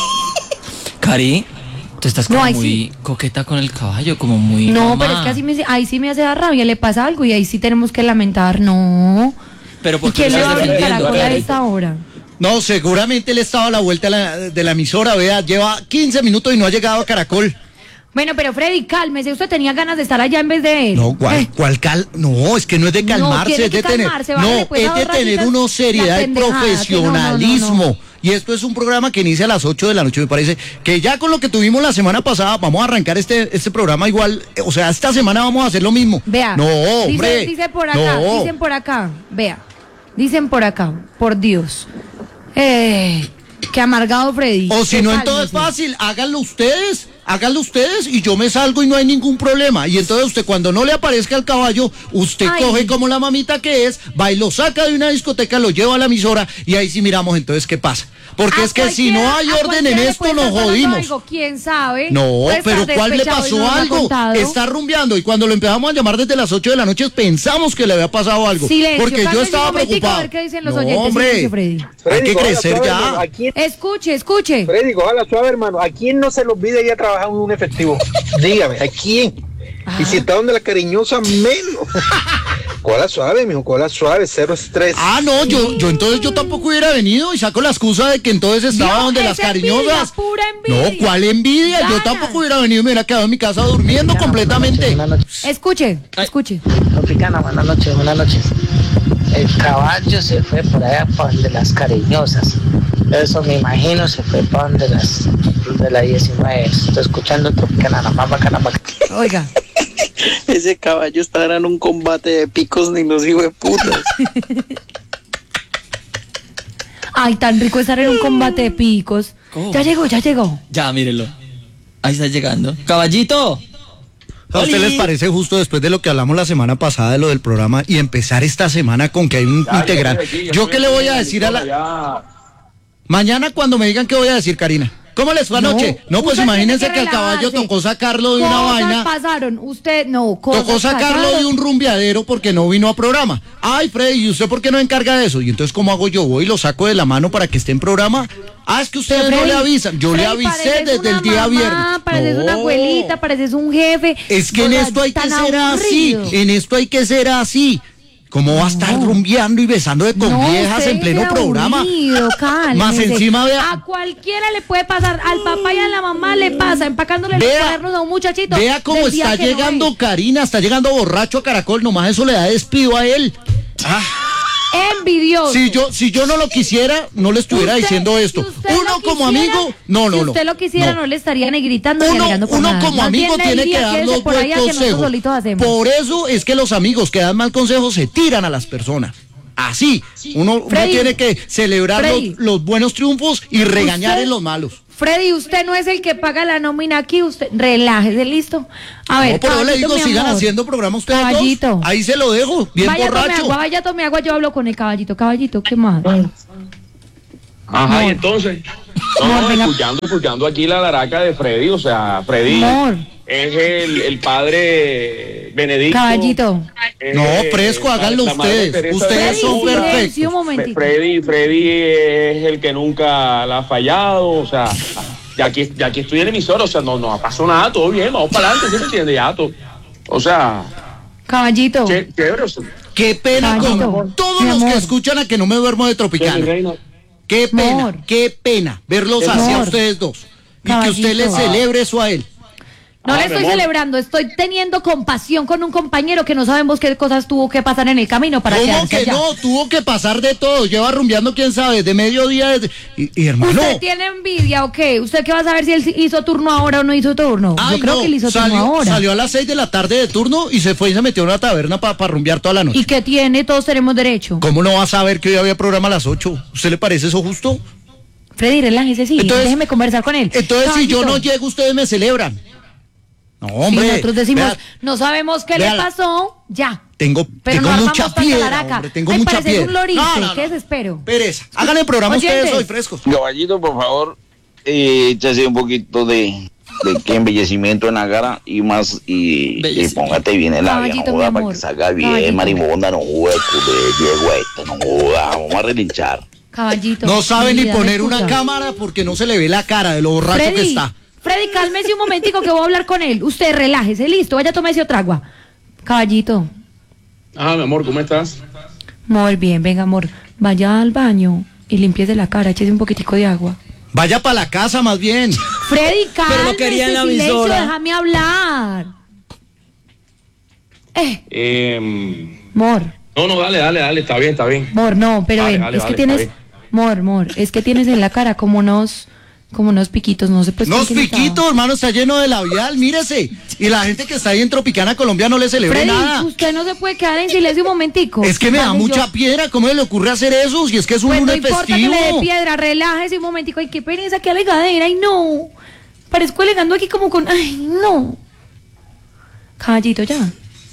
Speaker 4: Cari, tú estás
Speaker 3: No,
Speaker 4: como
Speaker 3: ahí
Speaker 4: muy
Speaker 3: sí.
Speaker 4: coqueta con el caballo, como muy...
Speaker 3: No,
Speaker 4: mamá.
Speaker 3: pero es que así me, ahí sí me hace dar rabia, le pasa algo y ahí sí tenemos que lamentar, no.
Speaker 4: Pero
Speaker 3: ¿Y
Speaker 4: ¿por qué
Speaker 3: quién
Speaker 4: lo
Speaker 3: le va a
Speaker 4: estás
Speaker 3: abrir
Speaker 4: defendiendo,
Speaker 3: caracol a
Speaker 4: Cari?
Speaker 3: esta hora?
Speaker 2: No, seguramente él estaba a la vuelta de la, de la emisora, vea, lleva quince minutos y no ha llegado a Caracol.
Speaker 3: Bueno, pero Freddy, cálmese, usted tenía ganas de estar allá en vez de él.
Speaker 2: No, ¿cuál,
Speaker 3: Eh,
Speaker 2: cuál cal? No, es que no es de
Speaker 3: No,
Speaker 2: calmarse,
Speaker 3: tiene
Speaker 2: es de
Speaker 3: que
Speaker 2: tener.
Speaker 3: calmarse,
Speaker 2: No,
Speaker 3: bájale, pues, a
Speaker 2: es de
Speaker 3: dos
Speaker 2: tener
Speaker 3: rayitas
Speaker 2: una
Speaker 3: la
Speaker 2: seriedad y
Speaker 3: pendejada, que no, no, no,
Speaker 2: profesionalismo.
Speaker 3: no.
Speaker 2: Y esto es un programa que inicia a las ocho de la noche, me parece que ya con lo que tuvimos la semana pasada, vamos a arrancar este, este programa igual, eh, o sea, esta semana vamos a hacer lo mismo.
Speaker 3: Vea,
Speaker 2: No, hombre.
Speaker 3: Dice, dice por acá,
Speaker 2: no.
Speaker 3: dicen por acá, vea, dicen por acá, por Dios. Eh, qué amargado Freddy.
Speaker 2: O si
Speaker 3: Que
Speaker 2: no, entonces
Speaker 3: cálmese.
Speaker 2: fácil, háganlo ustedes, háganlo ustedes y yo me salgo y no hay ningún problema. Y entonces usted cuando no le aparezca el caballo, usted
Speaker 3: Ay.
Speaker 2: coge como la mamita que es, va y lo saca de una discoteca, lo lleva a la emisora y ahí sí miramos entonces qué pasa. Porque
Speaker 3: A
Speaker 2: es que si no
Speaker 3: cualquiera-
Speaker 2: hay
Speaker 3: a
Speaker 2: orden
Speaker 3: cualquiera
Speaker 2: en
Speaker 3: le
Speaker 2: esto
Speaker 3: puede
Speaker 2: nos
Speaker 3: estar pasando
Speaker 2: jodimos.
Speaker 3: algo, ¿quién sabe?
Speaker 2: No,
Speaker 3: Puede
Speaker 2: pero
Speaker 3: estar
Speaker 2: ¿cuál le
Speaker 3: despechado y no
Speaker 2: pasó
Speaker 3: nos ha
Speaker 2: algo?
Speaker 3: contado.
Speaker 2: Está rumbeando y cuando lo empezamos a llamar desde las ocho de la noche pensamos que le había pasado algo.
Speaker 3: Silencio,
Speaker 2: porque yo
Speaker 3: cálmese un
Speaker 2: estaba
Speaker 3: momentico,
Speaker 2: preocupado.
Speaker 3: a ver qué dicen los
Speaker 2: No,
Speaker 3: oyentes.
Speaker 2: hombre,
Speaker 3: Silencio, Freddy.
Speaker 2: hay
Speaker 9: Freddy,
Speaker 2: que
Speaker 9: cójala
Speaker 2: crecer
Speaker 9: suave,
Speaker 2: ya.
Speaker 9: hermano. ¿A quién,
Speaker 3: Escuche, escuche.
Speaker 9: Freddy, cójala suave, hermano. ¿A quién no se le olvida ir a trabajar en un efectivo? Dígame, ¿a quién? Y si está donde la cariñosa, menos. Cójala suave, mijo, cójala suave, cero estrés.
Speaker 2: Ah, no, yo, yo entonces yo tampoco hubiera venido y saco la excusa de que entonces estaba
Speaker 3: Dios,
Speaker 2: donde
Speaker 3: es
Speaker 2: las
Speaker 3: envidia,
Speaker 2: cariñosas.
Speaker 3: pura envidia.
Speaker 2: No, ¿cuál envidia? Yo
Speaker 3: Ganas.
Speaker 2: tampoco hubiera venido y me hubiera quedado en mi casa durmiendo completamente.
Speaker 3: Escuche, escuche.
Speaker 11: Tropicana, buenas noches, buenas noches. El caballo se fue por allá para donde las cariñosas. Eso me imagino se fue para donde las de la diecinueve. Estoy escuchando Tropicana, la más bacana, bacana.
Speaker 3: Oiga.
Speaker 11: Ese caballo estará en un combate de picos ni los hijos de putas.
Speaker 3: Ay, tan rico estar en un combate de picos.
Speaker 4: ¿Cómo?
Speaker 3: Ya llegó, ya llegó.
Speaker 4: Ya, mírelo. Ahí está llegando. ¡Caballito!
Speaker 2: ¿A usted les parece justo después de lo que hablamos la semana pasada de lo del programa y empezar esta semana con que hay un
Speaker 5: Ya,
Speaker 2: integrante?
Speaker 5: ya estoy aquí, ya
Speaker 2: ¿Yo
Speaker 5: estoy
Speaker 2: qué le
Speaker 5: aquí,
Speaker 2: voy a decir a la...
Speaker 5: ya.
Speaker 2: Mañana cuando me digan qué voy a decir, Karina. ¿Cómo les fue anoche? No, pues
Speaker 3: usted
Speaker 2: imagínense
Speaker 3: tiene
Speaker 2: que, el caballo
Speaker 3: relajarse.
Speaker 2: tocó sacarlo de una
Speaker 3: Cosas
Speaker 2: vaina.
Speaker 3: pasaron, usted no, cosas
Speaker 2: Tocó sacarlo
Speaker 3: pasaron.
Speaker 2: de un rumbeadero porque no vino a programa. Ay, Freddy, ¿y usted por qué no encarga de eso? Y entonces, ¿cómo hago yo? Voy y lo saco de la mano para que esté en programa. Ah, es que ustedes
Speaker 3: Pero,
Speaker 2: no le
Speaker 3: Freddy,
Speaker 2: avisan. Yo
Speaker 3: Freddy,
Speaker 2: le avisé
Speaker 3: pareces
Speaker 2: desde
Speaker 3: una
Speaker 2: el día
Speaker 3: mamá,
Speaker 2: viernes.
Speaker 3: Pareces
Speaker 2: No.
Speaker 3: una abuelita, pareces un jefe.
Speaker 2: Es que en
Speaker 3: Oiga,
Speaker 2: esto hay que
Speaker 3: tan
Speaker 2: ser así.
Speaker 3: aburrido.
Speaker 2: En esto hay que ser así. ¿Cómo va a estar rumbeando y besándose con
Speaker 3: No,
Speaker 2: viejas
Speaker 3: usted
Speaker 2: en pleno
Speaker 3: dice
Speaker 2: programa?
Speaker 3: aburrido, cálmese.
Speaker 2: Más encima, vea.
Speaker 3: A cualquiera le puede pasar, al papá y a la mamá le pasa, empacándole los
Speaker 2: Vea,
Speaker 3: cuadernos a un muchachito.
Speaker 2: Vea cómo
Speaker 3: del día
Speaker 2: está
Speaker 3: que no
Speaker 2: llegando
Speaker 3: es.
Speaker 2: Karina, está llegando borracho a Caracol, nomás eso le da despido a él. Ah.
Speaker 3: Envidioso.
Speaker 2: Si yo, si yo no lo quisiera, no le estuviera
Speaker 3: Usted-
Speaker 2: diciendo esto.
Speaker 3: si usted
Speaker 2: Uno
Speaker 3: lo
Speaker 2: como
Speaker 3: quisiera,
Speaker 2: amigo, no, no,
Speaker 3: si
Speaker 2: no.
Speaker 3: usted lo quisiera, no,
Speaker 2: no.
Speaker 3: le estaría ni gritando ni
Speaker 2: Uno,
Speaker 3: alegando por
Speaker 2: uno
Speaker 3: nada.
Speaker 2: como
Speaker 3: Más
Speaker 2: amigo
Speaker 3: bien le
Speaker 2: tiene que
Speaker 3: diría,
Speaker 2: dar
Speaker 3: "Quédese
Speaker 2: los
Speaker 3: por
Speaker 2: buen
Speaker 3: allá que nosotros
Speaker 2: consejos.
Speaker 3: solitos hacemos".
Speaker 2: Por eso es que los amigos que dan mal consejo se tiran a las personas. Así, uno, uno
Speaker 3: Freddy,
Speaker 2: tiene que celebrar
Speaker 3: Freddy.
Speaker 2: los, los buenos triunfos y regañar
Speaker 3: Usted-
Speaker 2: en los malos.
Speaker 3: Freddy, usted no es el que paga la nómina aquí, usted relájese, listo. A ver,
Speaker 2: No, pero yo le
Speaker 3: caballito,
Speaker 2: digo,
Speaker 3: mi
Speaker 2: sigan
Speaker 3: amor.
Speaker 2: haciendo programa ustedes
Speaker 3: Caballito.
Speaker 2: dos. Ahí se lo dejo, bien
Speaker 3: vaya, tome
Speaker 2: borracho.
Speaker 3: agua, vaya, tome agua, yo hablo con el caballito. Caballito, ¿qué más?
Speaker 5: Ajá, y entonces, no,
Speaker 3: Amor, venga.
Speaker 5: escuchando, escuchando aquí la laraca de Freddy, o sea, Freddy
Speaker 3: Amor.
Speaker 5: es el, el padre Benedicto.
Speaker 3: Caballito.
Speaker 5: es,
Speaker 2: No,
Speaker 5: eh,
Speaker 2: fresco,
Speaker 5: la-
Speaker 2: háganlo
Speaker 5: la madre
Speaker 2: ustedes.
Speaker 5: Teresa
Speaker 2: Ustedes
Speaker 5: de
Speaker 2: son
Speaker 5: Calcuta.
Speaker 2: perfectos.
Speaker 3: Sí, un momentito.
Speaker 5: Freddy, Freddy es el que nunca la ha fallado, o sea, ya aquí, ya aquí estoy en el emisor, o sea, no, no pasó nada, todo bien, vamos para adelante, ¿sí me entiende? Ya, todo. O sea,
Speaker 3: Caballito.
Speaker 5: qué, chévere, o sea,
Speaker 2: Qué pena
Speaker 3: Caballito,
Speaker 2: con todos
Speaker 3: mi
Speaker 2: los
Speaker 3: amor.
Speaker 2: que escuchan a que no me duermo de
Speaker 5: mi
Speaker 2: Tropicana.
Speaker 5: reina.
Speaker 2: Qué pena,
Speaker 3: Amor.
Speaker 2: qué pena verlos
Speaker 3: Amor.
Speaker 2: así a ustedes dos. Y que
Speaker 3: Caballito.
Speaker 2: usted le celebre eso a él.
Speaker 3: No
Speaker 5: Ah,
Speaker 3: le
Speaker 5: mi
Speaker 3: estoy
Speaker 5: amor.
Speaker 3: celebrando, estoy teniendo compasión con un compañero que no sabemos qué cosas tuvo que pasar en el camino para
Speaker 2: ¿Cómo
Speaker 3: quedarse
Speaker 2: que
Speaker 3: allá.
Speaker 2: no? Tuvo que pasar de todo. Lleva rumbeando, quién sabe, de mediodía. Desde... Y, y hermano.
Speaker 3: ¿Usted tiene envidia o qué? ¿Usted qué va a saber si él hizo turno ahora o no hizo turno?
Speaker 2: Ay,
Speaker 3: Yo creo
Speaker 2: no,
Speaker 3: que él hizo
Speaker 2: salió,
Speaker 3: turno ahora.
Speaker 2: salió a las seis de la tarde de turno y se fue y se metió en una taberna para rumbear toda la noche.
Speaker 3: ¿Y qué tiene? Todos tenemos derecho.
Speaker 2: ¿Cómo no va a saber que hoy había programa a las ocho? ¿Usted le parece eso justo?
Speaker 3: Freddy, relájese, sí.
Speaker 2: Entonces-
Speaker 3: Déjeme conversar con él.
Speaker 2: Entonces, si yo no
Speaker 3: Caballito,
Speaker 2: llego, ustedes me celebran. No,
Speaker 3: si
Speaker 2: hombre.
Speaker 3: nosotros decimos,
Speaker 2: vea,
Speaker 3: no sabemos qué
Speaker 2: vea
Speaker 3: le
Speaker 2: la-
Speaker 3: pasó, ya.
Speaker 2: tengo,
Speaker 3: Pero
Speaker 2: tengo
Speaker 3: no
Speaker 2: mucha
Speaker 3: armamos tanta
Speaker 2: piedra,
Speaker 3: laraca.
Speaker 2: hombre, tengo
Speaker 3: Ay,
Speaker 2: mucha
Speaker 3: pareces
Speaker 2: piedra.
Speaker 3: un lorito,
Speaker 2: No, no, no.
Speaker 3: qué desespero.
Speaker 2: Pereza. Hagan el programa
Speaker 3: Oyentes.
Speaker 2: ustedes hoy frescos.
Speaker 8: Caballito, por favor, eh, échase un poquito de, de que embellecimiento en la cara y más, y, y
Speaker 4: Bellecido.
Speaker 8: póngate bien el labio,
Speaker 3: Caballito,
Speaker 8: no
Speaker 3: mi
Speaker 8: joda, para
Speaker 3: amor.
Speaker 8: que salga bien,
Speaker 3: Caballito.
Speaker 8: maribonda, no joda, culé, Diego, este, no joda, vamos a relinchar.
Speaker 3: Caballito.
Speaker 2: No sabe
Speaker 3: mi
Speaker 2: ni
Speaker 3: vida, ¿me
Speaker 2: poner una
Speaker 3: escucha?
Speaker 2: cámara porque no se le ve la cara de lo borracho que
Speaker 3: Freddy,
Speaker 2: está.
Speaker 3: Freddy, cálmese un momentico que voy a hablar con él. Usted relájese, listo, vaya a tomarse otra agua. Caballito,
Speaker 5: Ajá, mi amor, ¿cómo estás?
Speaker 3: muy bien, venga amor, vaya al baño y limpiese la cara, échese un poquitico de agua.
Speaker 2: Vaya para la casa más bien.
Speaker 3: Freddy, cálmese,
Speaker 4: Pero lo quería en la
Speaker 3: silencio,
Speaker 4: emisora.
Speaker 3: déjame hablar. Eh,
Speaker 5: Eh,
Speaker 3: Mor,
Speaker 5: no, no, dale, dale, dale, está bien, está bien.
Speaker 3: Mor, no, pero
Speaker 5: Vale,
Speaker 3: ven,
Speaker 5: vale,
Speaker 3: es que
Speaker 5: vale,
Speaker 3: tienes,
Speaker 5: está
Speaker 3: Mor, Mor, es que tienes en la cara como unos, como unos piquitos, no sé pues.
Speaker 2: Unos
Speaker 3: ¿quién estaba?
Speaker 2: piquitos, hermano, está lleno de labial, mírese. Y la gente que está ahí en Tropicana, Colombia, no le celebra
Speaker 3: Freddy,
Speaker 2: nada.
Speaker 3: usted no se puede quedar en silencio un momentico.
Speaker 2: Es que me da
Speaker 3: Vale,
Speaker 2: mucha
Speaker 3: yo-
Speaker 2: piedra, ¿cómo le ocurre hacer eso? Si es que es un
Speaker 3: Pues no
Speaker 2: lunes
Speaker 3: importa
Speaker 2: festivo.
Speaker 3: que le dé piedra, relájese un momentico. Ay, qué pereza, qué alegadera, ay no. Parezco alegando aquí como con, ay no. Caballito, ya.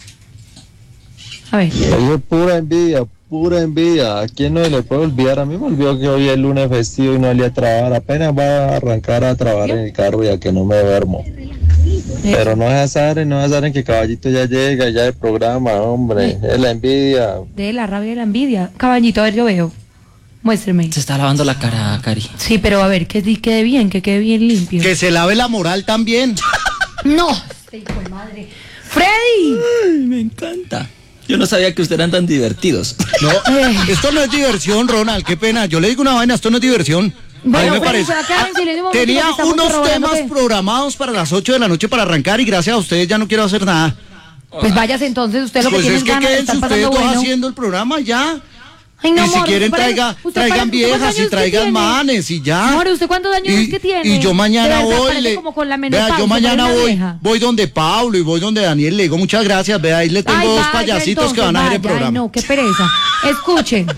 Speaker 3: A ver.
Speaker 10: Eso es pura envidia, pura envidia. ¿A quién no se le puede olvidar? A mí me olvidó que hoy es lunes festivo y no salí a trabajar. Apenas va a arrancar a trabajar en el carro ya que no me duermo. Pero no es azar, no es azar en que Caballito ya llega, ya el programa, hombre. Es la envidia.
Speaker 3: De la rabia y la envidia. Caballito, a ver, yo veo. Muéstreme.
Speaker 4: Se está lavando la cara, Cari.
Speaker 3: Sí, pero a ver, que di- quede bien, que quede bien limpio.
Speaker 2: Que se lave la moral también.
Speaker 3: No, este hijo de madre. ¡Freddy!
Speaker 4: Ay, me encanta. Yo no sabía que ustedes eran tan divertidos.
Speaker 2: No, esto no es diversión, Ronald, qué pena. Yo le digo una vaina, esto no es diversión.
Speaker 3: Bueno,
Speaker 2: a mí me
Speaker 3: Freddy,
Speaker 2: parece.
Speaker 3: se va a quedar en silencio un momentico
Speaker 2: Tenía
Speaker 3: que estamos
Speaker 2: unos
Speaker 3: corroborando
Speaker 2: temas
Speaker 3: que-
Speaker 2: programados para las ocho de la noche para arrancar y gracias a ustedes ya no quiero hacer nada.
Speaker 3: Pues váyase entonces, usted lo que
Speaker 2: Pues
Speaker 3: tiene
Speaker 2: es
Speaker 3: es
Speaker 2: que
Speaker 3: ganas de
Speaker 2: quédense
Speaker 3: estar
Speaker 2: ustedes
Speaker 3: pasando
Speaker 2: dos
Speaker 3: bueno.
Speaker 2: haciendo el programa ya.
Speaker 3: Ay, no,
Speaker 2: y si
Speaker 3: amor,
Speaker 2: quieren
Speaker 3: usted parece-
Speaker 2: traiga,
Speaker 3: usted
Speaker 2: traigan
Speaker 3: parece- ¿cuántos
Speaker 2: viejas
Speaker 3: años
Speaker 2: y
Speaker 3: usted
Speaker 2: traigan
Speaker 3: tiene?
Speaker 2: manes y ya.
Speaker 3: Amor, ¿usted cuántos años
Speaker 2: y,
Speaker 3: es que tiene?
Speaker 2: y yo mañana
Speaker 3: De verdad,
Speaker 2: voy,
Speaker 3: parece
Speaker 2: le-
Speaker 3: como con la
Speaker 2: vea,
Speaker 3: menopausia,
Speaker 2: yo mañana
Speaker 3: parece una
Speaker 2: voy,
Speaker 3: vieja.
Speaker 2: voy donde Pablo y voy donde Daniel, le digo muchas gracias, vea, ahí le tengo
Speaker 3: Ay,
Speaker 2: dos
Speaker 3: vaya,
Speaker 2: payasitos que
Speaker 3: entonces,
Speaker 2: van a ver el
Speaker 3: vaya, ay,
Speaker 2: programa.
Speaker 3: no, qué pereza. Escuchen.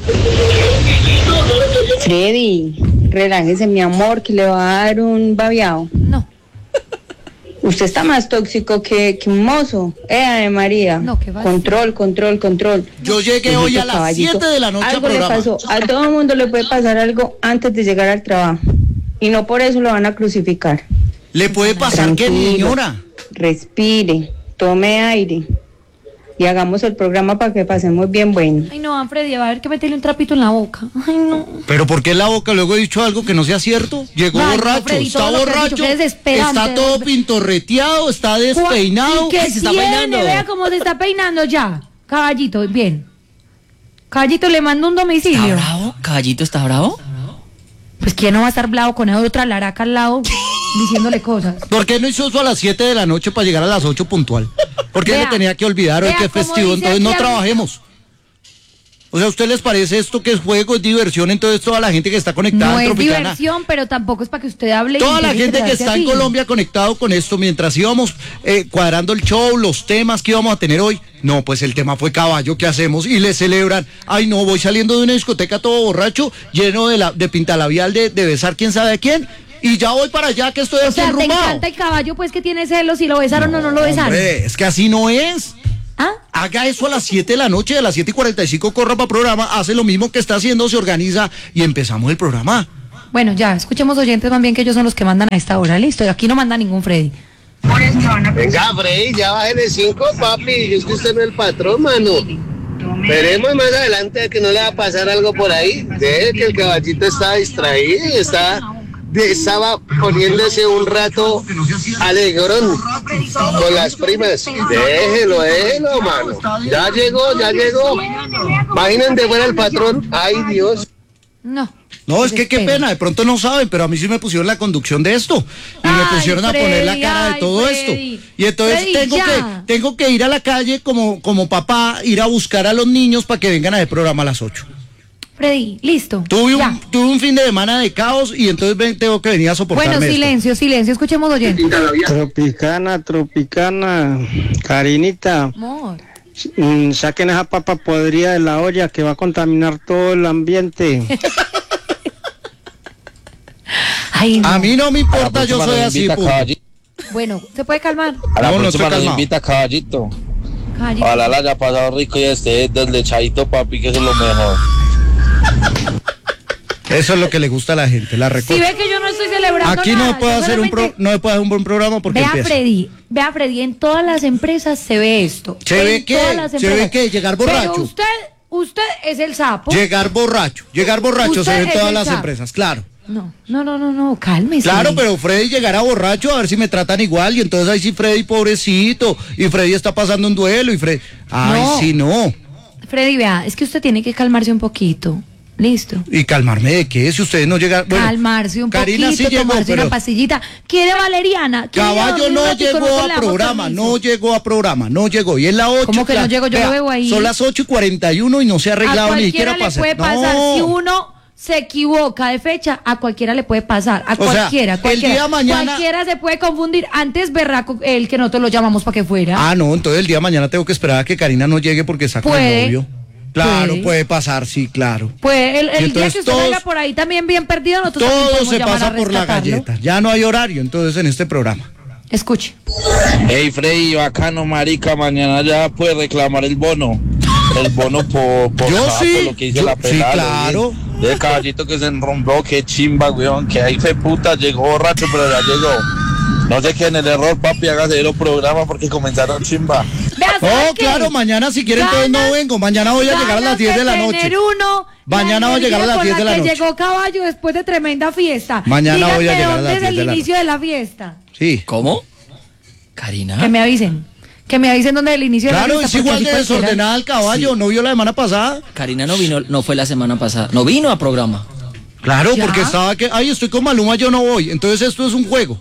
Speaker 12: Freddy, relájese, mi amor, que le va a dar un babiao.
Speaker 3: No.
Speaker 12: Usted está más tóxico que, que un mozo. Eh, Ave María.
Speaker 3: No, ¿qué va a
Speaker 12: Control, control, control.
Speaker 2: Yo llegué hoy a las
Speaker 12: Caballito,
Speaker 2: siete de la noche al
Speaker 12: algo le
Speaker 2: programa.
Speaker 12: pasó. A todo el mundo le puede pasar algo antes de llegar al trabajo. y no por eso lo van a crucificar.
Speaker 2: ¿Le puede pasar qué, señora?
Speaker 12: Respire, tome aire y hagamos el programa para que pasemos bien bueno.
Speaker 3: Ay, no, Freddy, va a haber que meterle un trapito en la boca. Ay, no.
Speaker 2: ¿Pero por qué en la boca? Luego he dicho algo que no sea cierto. Llegó
Speaker 3: Ay, no,
Speaker 2: borracho,
Speaker 3: Freddy,
Speaker 2: está
Speaker 3: todo lo que has
Speaker 2: borracho,
Speaker 3: dicho, qué desesperante.
Speaker 2: está todo pintorreteado, está despeinado.
Speaker 3: ¿Y qué
Speaker 2: Ay, se está
Speaker 3: tiene?
Speaker 2: peinando.
Speaker 3: Vea cómo se está peinando ya. Caballito, bien. Caballito, le mando un domicilio.
Speaker 4: ¿Está bravo? ¿Caballito está bravo?
Speaker 3: Pues quién no va a estar bravo con esa otra laraca al lado diciéndole cosas.
Speaker 2: ¿Por qué no hizo eso a las siete de la noche para llegar a las ocho puntual? ¿Por qué
Speaker 3: Vea,
Speaker 2: le tenía que olvidar hoy
Speaker 3: vea
Speaker 2: que es
Speaker 3: cómo
Speaker 2: festivo?
Speaker 3: dice
Speaker 2: Entonces no
Speaker 3: aquí a-
Speaker 2: trabajemos. O sea, ¿a usted les parece esto que es juego, es diversión? Entonces toda la gente que está conectada
Speaker 3: No
Speaker 2: en
Speaker 3: es
Speaker 2: Tropicana,
Speaker 3: diversión, pero tampoco es para que usted hable. y
Speaker 2: toda la
Speaker 3: empiece a
Speaker 2: gente que
Speaker 3: enredarse
Speaker 2: está en
Speaker 3: así.
Speaker 2: Colombia conectado con esto, mientras íbamos eh, cuadrando el show, los temas que íbamos a tener hoy, no, pues el tema fue caballo, ¿qué hacemos? Y le celebran, ay no, voy saliendo de una discoteca todo borracho, lleno de, la, de pintalabial de, de besar quién sabe a quién, y ya voy para allá que estoy
Speaker 3: O
Speaker 2: aquí
Speaker 3: sea, te
Speaker 2: enrumbado.
Speaker 3: encanta el caballo, pues que tiene celos, si lo besaron o no lo besaron.
Speaker 2: Hombre, es que así no es.
Speaker 3: ¿Ah?
Speaker 2: Haga eso a las siete de la noche, a las siete y cuarenta y cinco corra para programa, hace lo mismo que está haciendo, se organiza y empezamos el programa.
Speaker 3: Bueno, ya, escuchemos oyentes más bien que ellos son los que mandan a esta hora, listo. Aquí no manda ningún Freddy.
Speaker 13: Venga, Freddy, ya bájale cinco, papi. Es que usted no es el patrón, mano. Veremos más adelante a que no le va a pasar algo por ahí. Deje que el caballito está distraído y está, estaba poniéndose un rato alegrón con las primas. Déjelo, déjelo, mano. Ya llegó, ya llegó. Imagínense fuera el patrón. Ay, Dios.
Speaker 3: No.
Speaker 2: No, es que qué pena, de pronto no saben, pero a mí sí me pusieron la conducción de esto. Y me
Speaker 3: Ay,
Speaker 2: pusieron a poner la
Speaker 3: Freddy,
Speaker 2: cara de
Speaker 3: ay,
Speaker 2: todo
Speaker 3: Freddy.
Speaker 2: esto. Y entonces
Speaker 3: Freddy,
Speaker 2: tengo
Speaker 3: ya.
Speaker 2: que, tengo que ir a la calle como, como papá, ir a buscar a los niños para que vengan a ver programa a las ocho.
Speaker 3: Freddy, listo.
Speaker 2: Tuve
Speaker 3: ya.
Speaker 2: un, tuve un fin de semana de caos y entonces ven- tengo que venir a soportarme
Speaker 3: Bueno,
Speaker 2: esto.
Speaker 3: silencio, silencio, escuchemos oyentes.
Speaker 14: Tropicana, Tropicana, Karinita,
Speaker 3: Amor.
Speaker 14: mm, saquen esa papa podrida de la olla que va a contaminar todo el ambiente.
Speaker 3: Ay, no.
Speaker 2: A mí no me importa, yo
Speaker 15: próxima
Speaker 2: soy
Speaker 15: nos
Speaker 2: así.
Speaker 15: invita
Speaker 2: punto.
Speaker 15: Caballito.
Speaker 3: Bueno, ¿se puede calmar?
Speaker 15: A la
Speaker 2: No, no
Speaker 15: próxima
Speaker 2: estoy
Speaker 15: nos
Speaker 2: calmado.
Speaker 15: invita Caballito.
Speaker 3: Caballito.
Speaker 15: Ojalá la haya pasado rico y esté deslechadito, papi, que eso es lo mejor.
Speaker 2: Eso es lo que le gusta a la gente, la
Speaker 3: Si
Speaker 2: recuerda.
Speaker 3: ve que yo no estoy celebrando
Speaker 2: Aquí
Speaker 3: nada,
Speaker 2: no puedo
Speaker 3: yo
Speaker 2: hacer un pro-
Speaker 3: solamente-
Speaker 2: no puedo hacer un buen programa porque
Speaker 3: Vea
Speaker 2: empieza.
Speaker 3: Freddy, vea Freddy, en todas las empresas se ve esto.
Speaker 2: ¿Se
Speaker 3: En
Speaker 2: ve qué?
Speaker 3: todas las
Speaker 2: ¿Se ve
Speaker 3: empresas.
Speaker 2: qué? Llegar borracho.
Speaker 3: Pero usted, usted es el sapo.
Speaker 2: Llegar borracho, llegar borracho se
Speaker 3: Usted
Speaker 2: ve en
Speaker 3: es
Speaker 2: todas
Speaker 3: el
Speaker 2: las
Speaker 3: sapo.
Speaker 2: empresas, claro.
Speaker 3: No, no, no, no, no, cálmese.
Speaker 2: Claro, pero Freddy llegará borracho a ver si me tratan igual y entonces ahí sí Freddy pobrecito y Freddy está pasando un duelo y Freddy, ay
Speaker 3: No.
Speaker 2: sí no.
Speaker 3: Freddy, vea, es que usted tiene que calmarse un poquito. Listo.
Speaker 2: Y calmarme de qué si ustedes no llegan, bueno,
Speaker 3: calmarse un
Speaker 2: Karina
Speaker 3: poquito,
Speaker 2: sí llegó,
Speaker 3: tomarse
Speaker 2: pero
Speaker 3: una pastillita. ¿Quiere valeriana? ¿Quiere
Speaker 2: Caballo
Speaker 3: dormir un
Speaker 2: no
Speaker 3: ratico?
Speaker 2: llegó
Speaker 3: Nosotros
Speaker 2: a
Speaker 3: le damos
Speaker 2: programa,
Speaker 3: permiso.
Speaker 2: no llegó a programa, no llegó. Y es la ocho.
Speaker 3: ¿Cómo que no
Speaker 2: la-
Speaker 3: llegó? Yo
Speaker 2: vea,
Speaker 3: lo veo ahí.
Speaker 2: Son las ocho y cuarenta y uno y no se ha
Speaker 3: A
Speaker 2: arreglado ni
Speaker 3: cualquiera
Speaker 2: siquiera
Speaker 3: le
Speaker 2: para
Speaker 3: puede
Speaker 2: hacer.
Speaker 3: pasar.
Speaker 2: No.
Speaker 3: Si uno se equivoca de fecha, a cualquiera le puede pasar. A
Speaker 2: O sea,
Speaker 3: cualquiera,
Speaker 2: el
Speaker 3: cualquiera.
Speaker 2: día mañana-
Speaker 3: Cualquiera se puede confundir. Antes berraco el que nosotros lo llamamos para que fuera.
Speaker 2: Ah, no, entonces el día de mañana tengo que esperar a que Karina no llegue porque está con
Speaker 3: Puede.
Speaker 2: el novio. Claro,
Speaker 3: Puede.
Speaker 2: puede pasar, sí, claro.
Speaker 3: Pues el,
Speaker 2: Y
Speaker 3: el día
Speaker 2: entonces
Speaker 3: que usted
Speaker 2: todos-
Speaker 3: salga por ahí también bien perdido, nosotros también
Speaker 2: Todo
Speaker 3: podemos
Speaker 2: se
Speaker 3: llamar
Speaker 2: pasa
Speaker 3: a
Speaker 2: por la
Speaker 3: rescatarlo.
Speaker 2: galleta. Ya no hay horario, entonces en este programa.
Speaker 3: Escuche.
Speaker 15: Hey, Freddy, bacano, marica, mañana ya puede reclamar el bono. El bono por, por,
Speaker 2: Yo
Speaker 15: cada-
Speaker 2: sí,
Speaker 15: por lo que hizo
Speaker 2: yo-
Speaker 15: la
Speaker 2: sí,
Speaker 15: pelada.
Speaker 2: claro.
Speaker 15: De caballito que se enrombró, que chimba, weón, que ahí fue puta, llegó borracho, pero ya llegó. No sé qué en el error, papi, hágase los programas porque comenzaron chimba.
Speaker 2: Oh, claro, mañana si quieren entonces no vengo. Mañana voy a llegar a las diez de la
Speaker 3: Ganas
Speaker 2: noche.
Speaker 3: tener uno,
Speaker 2: Mañana
Speaker 3: la
Speaker 2: voy a llegar a las
Speaker 3: energía
Speaker 2: diez de
Speaker 3: con
Speaker 2: la
Speaker 3: que
Speaker 2: noche.
Speaker 3: Llegó Caballo después de tremenda fiesta.
Speaker 2: Mañana
Speaker 3: Díganme
Speaker 2: voy a llegar a
Speaker 3: dónde
Speaker 2: las
Speaker 3: es
Speaker 2: diez de
Speaker 3: el
Speaker 2: la
Speaker 3: inicio de la fiesta.
Speaker 2: Sí.
Speaker 4: ¿Cómo? Karina.
Speaker 3: Que me avisen. Que me avisen dónde es el inicio
Speaker 2: Claro,
Speaker 3: de la
Speaker 2: es
Speaker 3: fiesta.
Speaker 2: igual
Speaker 3: porque
Speaker 2: de
Speaker 3: así cualquiera-
Speaker 2: desordenada el caballo, ¿no vio la semana pasada?
Speaker 4: Karina no vino, no fue la semana pasada. No vino a programa.
Speaker 2: Claro,
Speaker 3: ¿Ya?
Speaker 2: porque estaba que, ay, estoy con Maluma, yo no voy. Entonces esto es un juego.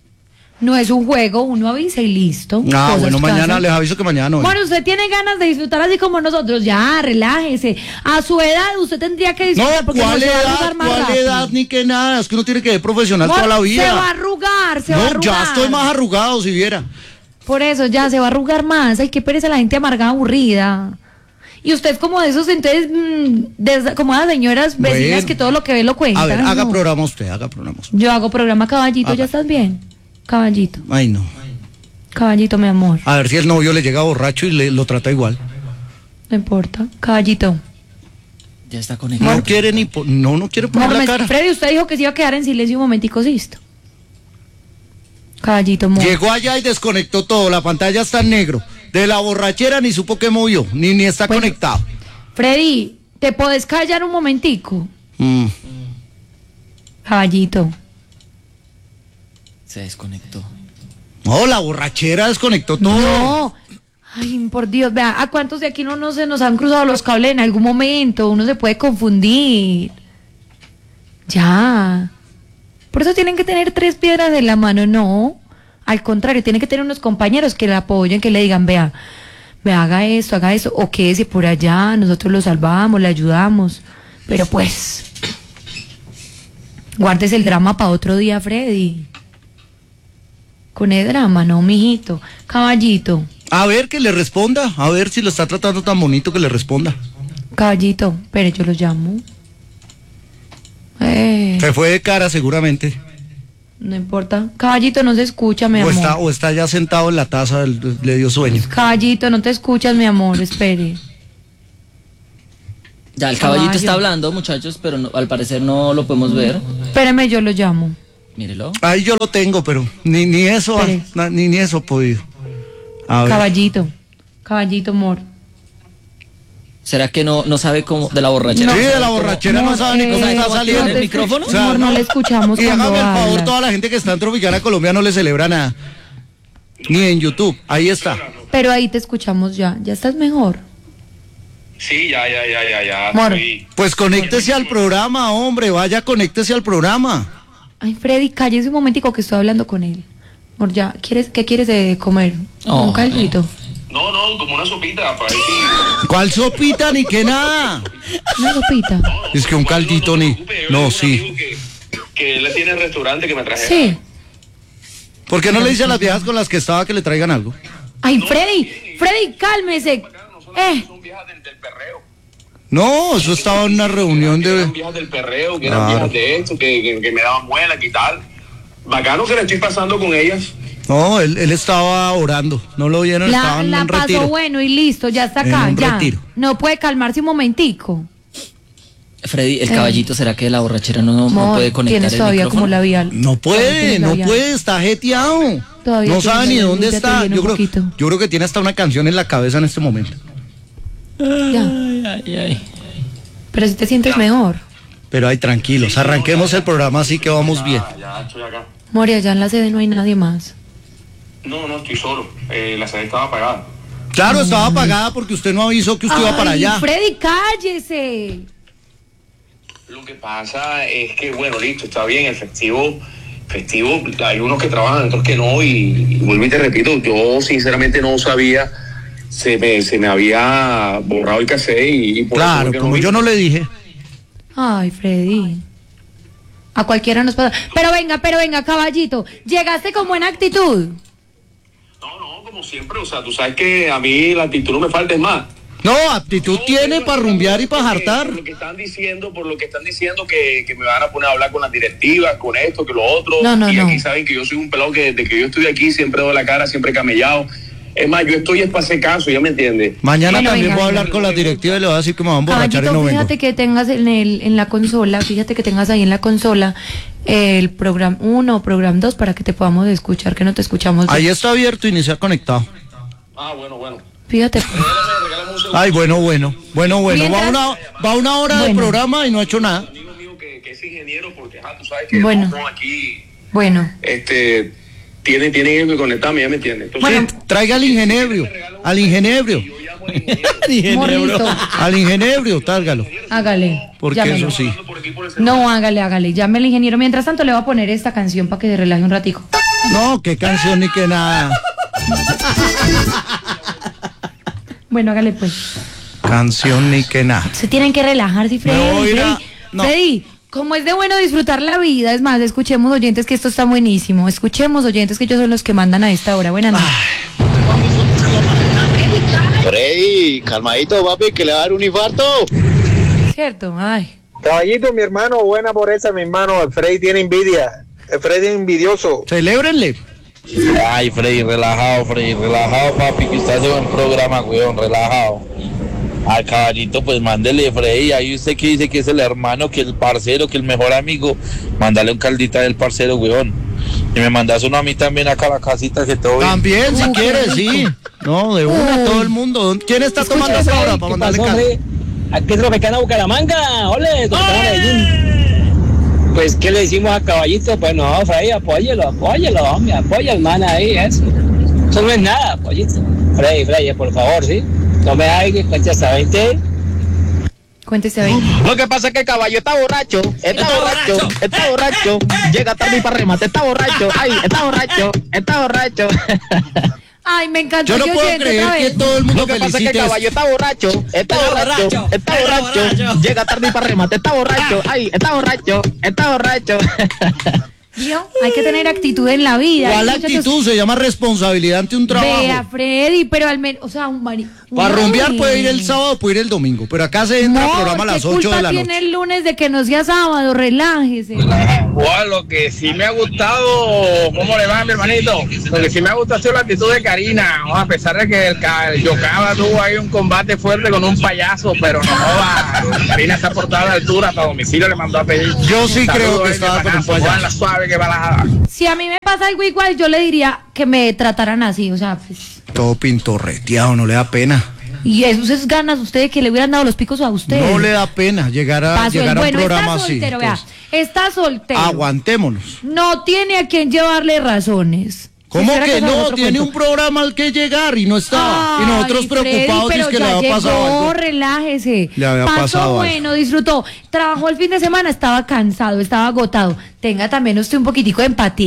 Speaker 3: No es un juego, uno avisa y listo.
Speaker 2: Ah,
Speaker 3: Cosas
Speaker 2: bueno,
Speaker 3: que
Speaker 2: mañana
Speaker 3: pasan.
Speaker 2: les aviso que mañana no.
Speaker 3: Bueno, usted tiene ganas de disfrutar así como nosotros, ya, relájese. A su edad usted tendría que
Speaker 2: No,
Speaker 3: disfrutar porque
Speaker 2: ¿cuál
Speaker 3: no se va a
Speaker 2: edad?
Speaker 3: arrugar más
Speaker 2: ¿Cuál
Speaker 3: rápido.
Speaker 2: edad ni que nada? Es que uno tiene que ser profesional
Speaker 3: Bueno,
Speaker 2: toda la vida.
Speaker 3: Se va a arrugar, se va a
Speaker 2: No,
Speaker 3: arrugar.
Speaker 2: ya estoy más arrugado, si viera.
Speaker 3: Por eso, ya, se va a arrugar más. Ay, qué pereza la gente amargada, aburrida. Y usted es como de esos, entonces, mmm, de- como las señoras vecinas
Speaker 2: Bueno.
Speaker 3: que todo lo que ve lo cuentan.
Speaker 2: A ver, haga
Speaker 3: no.
Speaker 2: programa usted, haga programa usted.
Speaker 3: Yo hago programa Caballito,
Speaker 2: Haga.
Speaker 3: ¿ya estás bien? Caballito,
Speaker 2: Ay, no.
Speaker 3: Caballito, mi amor.
Speaker 2: A ver si el novio le llega borracho y le, lo trata igual.
Speaker 3: No importa. Caballito.
Speaker 4: Ya está conectado.
Speaker 2: No quiere ni po- no, no quiere poner
Speaker 3: Mor,
Speaker 2: la
Speaker 3: me-
Speaker 2: cara.
Speaker 3: Freddy, usted dijo que se iba a quedar en silencio un momentico, listo. Caballito, Mor.
Speaker 2: Llegó allá y desconectó todo, la pantalla está en negro. De la borrachera ni supo que movió, ni, ni está
Speaker 3: Bueno.
Speaker 2: conectado.
Speaker 3: Freddy, ¿te podés callar un momentico?
Speaker 2: Mm.
Speaker 3: Caballito.
Speaker 4: Se desconectó.
Speaker 2: No, la borrachera desconectó todo.
Speaker 3: No. Ay, por Dios, vea, ¿a cuántos de aquí no, no se nos han cruzado los cables en algún momento? Uno se puede confundir. Ya. Por eso tienen que tener tres piedras en la mano, no. Al contrario, tienen que tener unos compañeros que le apoyen, que le digan, vea, vea, haga esto, haga eso, o quédese por allá, nosotros lo salvamos, le ayudamos. Pero pues, guárdese el drama para otro día, Freddy. Con el drama, no, mijito. Caballito,
Speaker 2: A ver que le responda, a ver si lo está tratando tan bonito que le responda.
Speaker 3: caballito, pero yo lo llamo. Eh,
Speaker 2: Se fue de cara seguramente.
Speaker 3: no importa. Caballito, no se escucha, mi
Speaker 2: O
Speaker 3: amor.
Speaker 2: está, o está ya sentado en la taza, el- le dio sueño.
Speaker 3: Caballito, no te escuchas, mi amor, espere.
Speaker 4: Ya, el caballito
Speaker 3: Caballo.
Speaker 4: está hablando, muchachos, pero no- al parecer no lo podemos ver.
Speaker 3: Espérame, yo lo llamo.
Speaker 4: Mírelo.
Speaker 2: Ahí yo lo tengo, pero ni, ni eso,
Speaker 3: Espere.
Speaker 2: na- ni, ni eso he podido. A ver.
Speaker 3: Caballito, caballito, amor.
Speaker 4: ¿Será que no, no sabe cómo de la borrachera?
Speaker 2: Sí, de la borrachera no sabe ni cómo
Speaker 3: eh,
Speaker 2: está
Speaker 3: no
Speaker 2: saliendo.
Speaker 3: te
Speaker 4: ¿El micrófono?
Speaker 3: escuch- amor, no le escuchamos
Speaker 2: Y
Speaker 3: cuando
Speaker 2: hágame el favor,
Speaker 3: habla.
Speaker 2: toda la gente que está en Tropicana Colombia no le celebra nada. Ni en YouTube. Ahí está.
Speaker 3: Pero ahí te escuchamos ya. ¿Ya estás mejor?
Speaker 5: Sí, ya, ya, ya, ya, ya.
Speaker 3: Moro.
Speaker 5: estoy-
Speaker 2: Pues conéctese al programa, hombre. Vaya, conéctese al programa.
Speaker 3: Ay, Freddy, cállese un momentico que estoy hablando con él. Amor, ya, ¿quieres, ¿qué quieres de comer?
Speaker 4: Oh,
Speaker 3: Un caldito.
Speaker 5: No, no, como una sopita para ver si...
Speaker 2: ¿Cuál sopita ni que nada?
Speaker 3: Una sopita.
Speaker 2: Es que un caldito ni. No, sí.
Speaker 5: Que, que él tiene el restaurante que me traje.
Speaker 3: Sí.
Speaker 2: ¿Por qué no le dice a las viejas con las que estaba que le traigan algo?
Speaker 3: Ay, Freddy, Freddy, cálmese. Eh,
Speaker 2: No, eso estaba en una reunión
Speaker 5: Que eran
Speaker 2: de...
Speaker 5: viejas del perreo, que eran
Speaker 2: Claro.
Speaker 5: viejas de esto, que, que, que me daban muela y tal. Bacano que le estoy pasando con ellas.
Speaker 2: No, él, él estaba orando. No lo vieron,
Speaker 3: la
Speaker 2: estaban
Speaker 3: la
Speaker 2: en
Speaker 3: pasó
Speaker 2: retiro.
Speaker 3: bueno y listo, ya está
Speaker 2: En
Speaker 3: acá,
Speaker 2: un
Speaker 3: ya.
Speaker 2: retiro.
Speaker 3: No puede calmarse un momentico.
Speaker 4: Freddy, el
Speaker 3: Eh.
Speaker 4: caballito, ¿será que de la borrachera no, no
Speaker 3: Amor,
Speaker 4: puede conectar
Speaker 3: tienes
Speaker 4: el
Speaker 3: todavía
Speaker 4: micrófono?
Speaker 3: como labial.
Speaker 2: No puede,
Speaker 3: Tienes
Speaker 2: no
Speaker 3: labial.
Speaker 2: puede, está jeteado.
Speaker 3: Todavía
Speaker 2: No
Speaker 3: tienes
Speaker 2: sabe ni
Speaker 3: labial,
Speaker 2: dónde
Speaker 3: límpiate
Speaker 2: está.
Speaker 3: bien
Speaker 2: Yo
Speaker 3: un
Speaker 2: creo,
Speaker 3: poquito.
Speaker 2: yo creo que tiene hasta una canción en la cabeza en este momento.
Speaker 3: Ya.
Speaker 4: Ay, ay.
Speaker 3: Pero si te sientes mejor.
Speaker 2: Pero ay, tranquilos, arranquemos el programa así que vamos bien.
Speaker 5: Ya, estoy acá.
Speaker 3: Moria, ya en la sede no hay nadie más.
Speaker 5: No, no, estoy solo. Eh, la sede estaba apagada.
Speaker 2: Claro, estaba apagada porque usted no avisó que usted iba para
Speaker 3: Ay,
Speaker 2: allá.
Speaker 3: Freddy, cállese.
Speaker 5: Lo que pasa es que, bueno, listo, está bien, el festivo, festivo, hay unos que trabajan, otros que no, y, y vuelvo y te repito, yo sinceramente no sabía, se me, se me había borrado el cassette y, y por eso
Speaker 2: Claro,
Speaker 5: fue que
Speaker 2: como
Speaker 5: vi.
Speaker 2: yo no le dije.
Speaker 3: Ay, Freddy. A cualquiera nos pasa. Pero venga, pero venga, caballito. Llegaste con buena actitud.
Speaker 5: No, no, como siempre, o sea, tú sabes que a mí la actitud no me falta, es más.
Speaker 2: No, aptitud tiene para rumbear y para jartar.
Speaker 5: Por lo que están diciendo, por lo que están diciendo que, que me van a poner a hablar con las directivas, con esto, que lo otro.
Speaker 3: No, no,
Speaker 5: y
Speaker 3: no.
Speaker 5: aquí saben que yo soy un pelado que desde que yo estoy aquí siempre doy la cara, siempre he camellado. Es más, yo estoy es para hacer caso, ¿ya me entiendes?
Speaker 2: Mañana
Speaker 3: Bueno,
Speaker 2: también
Speaker 3: venga,
Speaker 2: voy a
Speaker 3: venga.
Speaker 2: hablar con la directiva y le voy a decir que me van a emborrachar y
Speaker 3: Caballito,
Speaker 2: no vengo.
Speaker 3: fíjate que tengas en, el, en la consola, fíjate que tengas ahí en la consola el programa uno o programa dos para que te podamos escuchar, que no te escuchamos bien.
Speaker 2: Ahí está abierto y ni se ha conectado.
Speaker 5: Ah, bueno, bueno.
Speaker 3: Fíjate.
Speaker 2: Ay, bueno, bueno, bueno, bueno. Va
Speaker 3: Mientras-
Speaker 2: una, va una hora de
Speaker 3: Bueno.
Speaker 2: programa y no ha hecho nada.
Speaker 5: Que, que es ingeniero, porque ajá, tú sabes que
Speaker 3: Bueno.
Speaker 5: no, aquí
Speaker 3: Bueno,
Speaker 5: este, tiene, tiene que conectarme, ¿ya me entiendes? Entonces,
Speaker 2: Sí, traiga al ingenebrio, al ingenebrio,
Speaker 3: Morrito,
Speaker 2: al ingenebrio, tárgalo.
Speaker 3: hágale.
Speaker 2: Porque
Speaker 3: llámelo.
Speaker 2: eso sí.
Speaker 3: No, hágale, hágale. Llame al ingeniero. Mientras tanto, le voy a poner esta canción para que se relaje un ratico.
Speaker 2: No, qué canción ni qué nada.
Speaker 3: Bueno, hágale pues.
Speaker 2: Canción ni qué nada.
Speaker 3: Se tienen que relajar, sí, Freddy.
Speaker 2: Me voy a ir a-
Speaker 3: Freddy,
Speaker 2: no.
Speaker 3: Freddy, como es de bueno disfrutar la vida, es más, escuchemos oyentes que esto está buenísimo. Escuchemos oyentes que ellos son los que mandan a esta hora. Buenas noches.
Speaker 7: Freddy, calmadito, papi, que le va a dar un infarto.
Speaker 3: ¿Cierto? Ay.
Speaker 9: Caballito, mi hermano, buena por esa, mi hermano. El Freddy tiene envidia. El Freddy es envidioso.
Speaker 2: Celébrenle.
Speaker 15: Ay, Freddy, relajado, Freddy, relajado, papi, que estás en un programa, weón, relajado. al caballito, pues mándele Freddy, ahí usted que dice que es el hermano, que el parcero, que el mejor amigo, mándale un caldita del parcero, weón. Y me mandas uno a mí también acá a la casita, que todo bien.
Speaker 2: También, si quieres, sí. No, de una, todo el mundo. ¿Quién está tomando esta hora para mandarle caldo?
Speaker 16: Aquí es Tropicana Bucaramanga, ole, Tropicana Medellín. Pues, ¿qué le decimos a Caballito? Pues no, Freddy, apóyelo, apóyelo, hombre, apoya al man ahí, eso. Eso no es nada, Pollito. Freddy, Freddy, por favor, ¿sí? No me hagas que cuente hasta veinte.
Speaker 3: Cuéntese veinte.
Speaker 7: Lo que pasa es que el caballo está borracho, está, está borracho, borracho, está borracho. Llega tarde y para remate, está borracho, ay, está borracho, está borracho.
Speaker 3: Ay, me encantó.
Speaker 2: Yo no puedo creer que todo el mundo
Speaker 7: Lo que pasa es que el caballo está borracho, está, está borracho, borracho, está borracho. borracho. Llega tarde y para remate, está borracho, ay, está borracho, está borracho.
Speaker 3: ¿Vio? Hay que tener actitud en la vida.
Speaker 2: ¿Cuál actitud? Se llama responsabilidad ante un trabajo.
Speaker 3: Vea, Freddy, pero al menos, o sea, un mari...
Speaker 2: Para rumbear puede ir el sábado, puede ir el domingo, pero acá se entra
Speaker 3: no,
Speaker 2: el programa a las ocho de la noche.
Speaker 3: Tiene el lunes de que no sea sábado, relájese.
Speaker 6: Bueno, lo que sí me ha gustado, ¿cómo le va, mi hermanito? Lo que sí me ha gustado ha sido la actitud de Karina, ¿no? A pesar de que el, el Yocaba tuvo ahí un combate fuerte con un payaso, pero no joda, Karina se ha portado a la altura, hasta domicilio le mandó a pedir.
Speaker 2: Yo sí creo que estaba con un payaso.
Speaker 6: La suave que va la...
Speaker 3: Si a mí me pasa algo igual, yo le diría que me trataran así, o sea, pues...
Speaker 2: Todo pintorreteado, no le da pena.
Speaker 3: Y esas ganas usted que le hubieran dado los picos a usted.
Speaker 2: No le da pena llegar a, llegar a un
Speaker 3: bueno,
Speaker 2: programa
Speaker 3: está soltero,
Speaker 2: así.
Speaker 3: Vea, está soltero.
Speaker 2: Aguantémonos.
Speaker 3: No tiene a quien llevarle razones.
Speaker 2: ¿Cómo que no? Tiene un programa al que llegar y no está.
Speaker 3: Ay,
Speaker 2: y nosotros preocupados
Speaker 3: Freddy,
Speaker 2: es que
Speaker 3: ya
Speaker 2: le había
Speaker 3: llegó,
Speaker 2: pasado algo.
Speaker 3: Relájese.
Speaker 2: Le había
Speaker 3: Pasó
Speaker 2: pasado
Speaker 3: bueno, algo. Disfrutó. Trabajó el fin de semana, estaba cansado, estaba agotado. Tenga también usted un poquitico de empatía.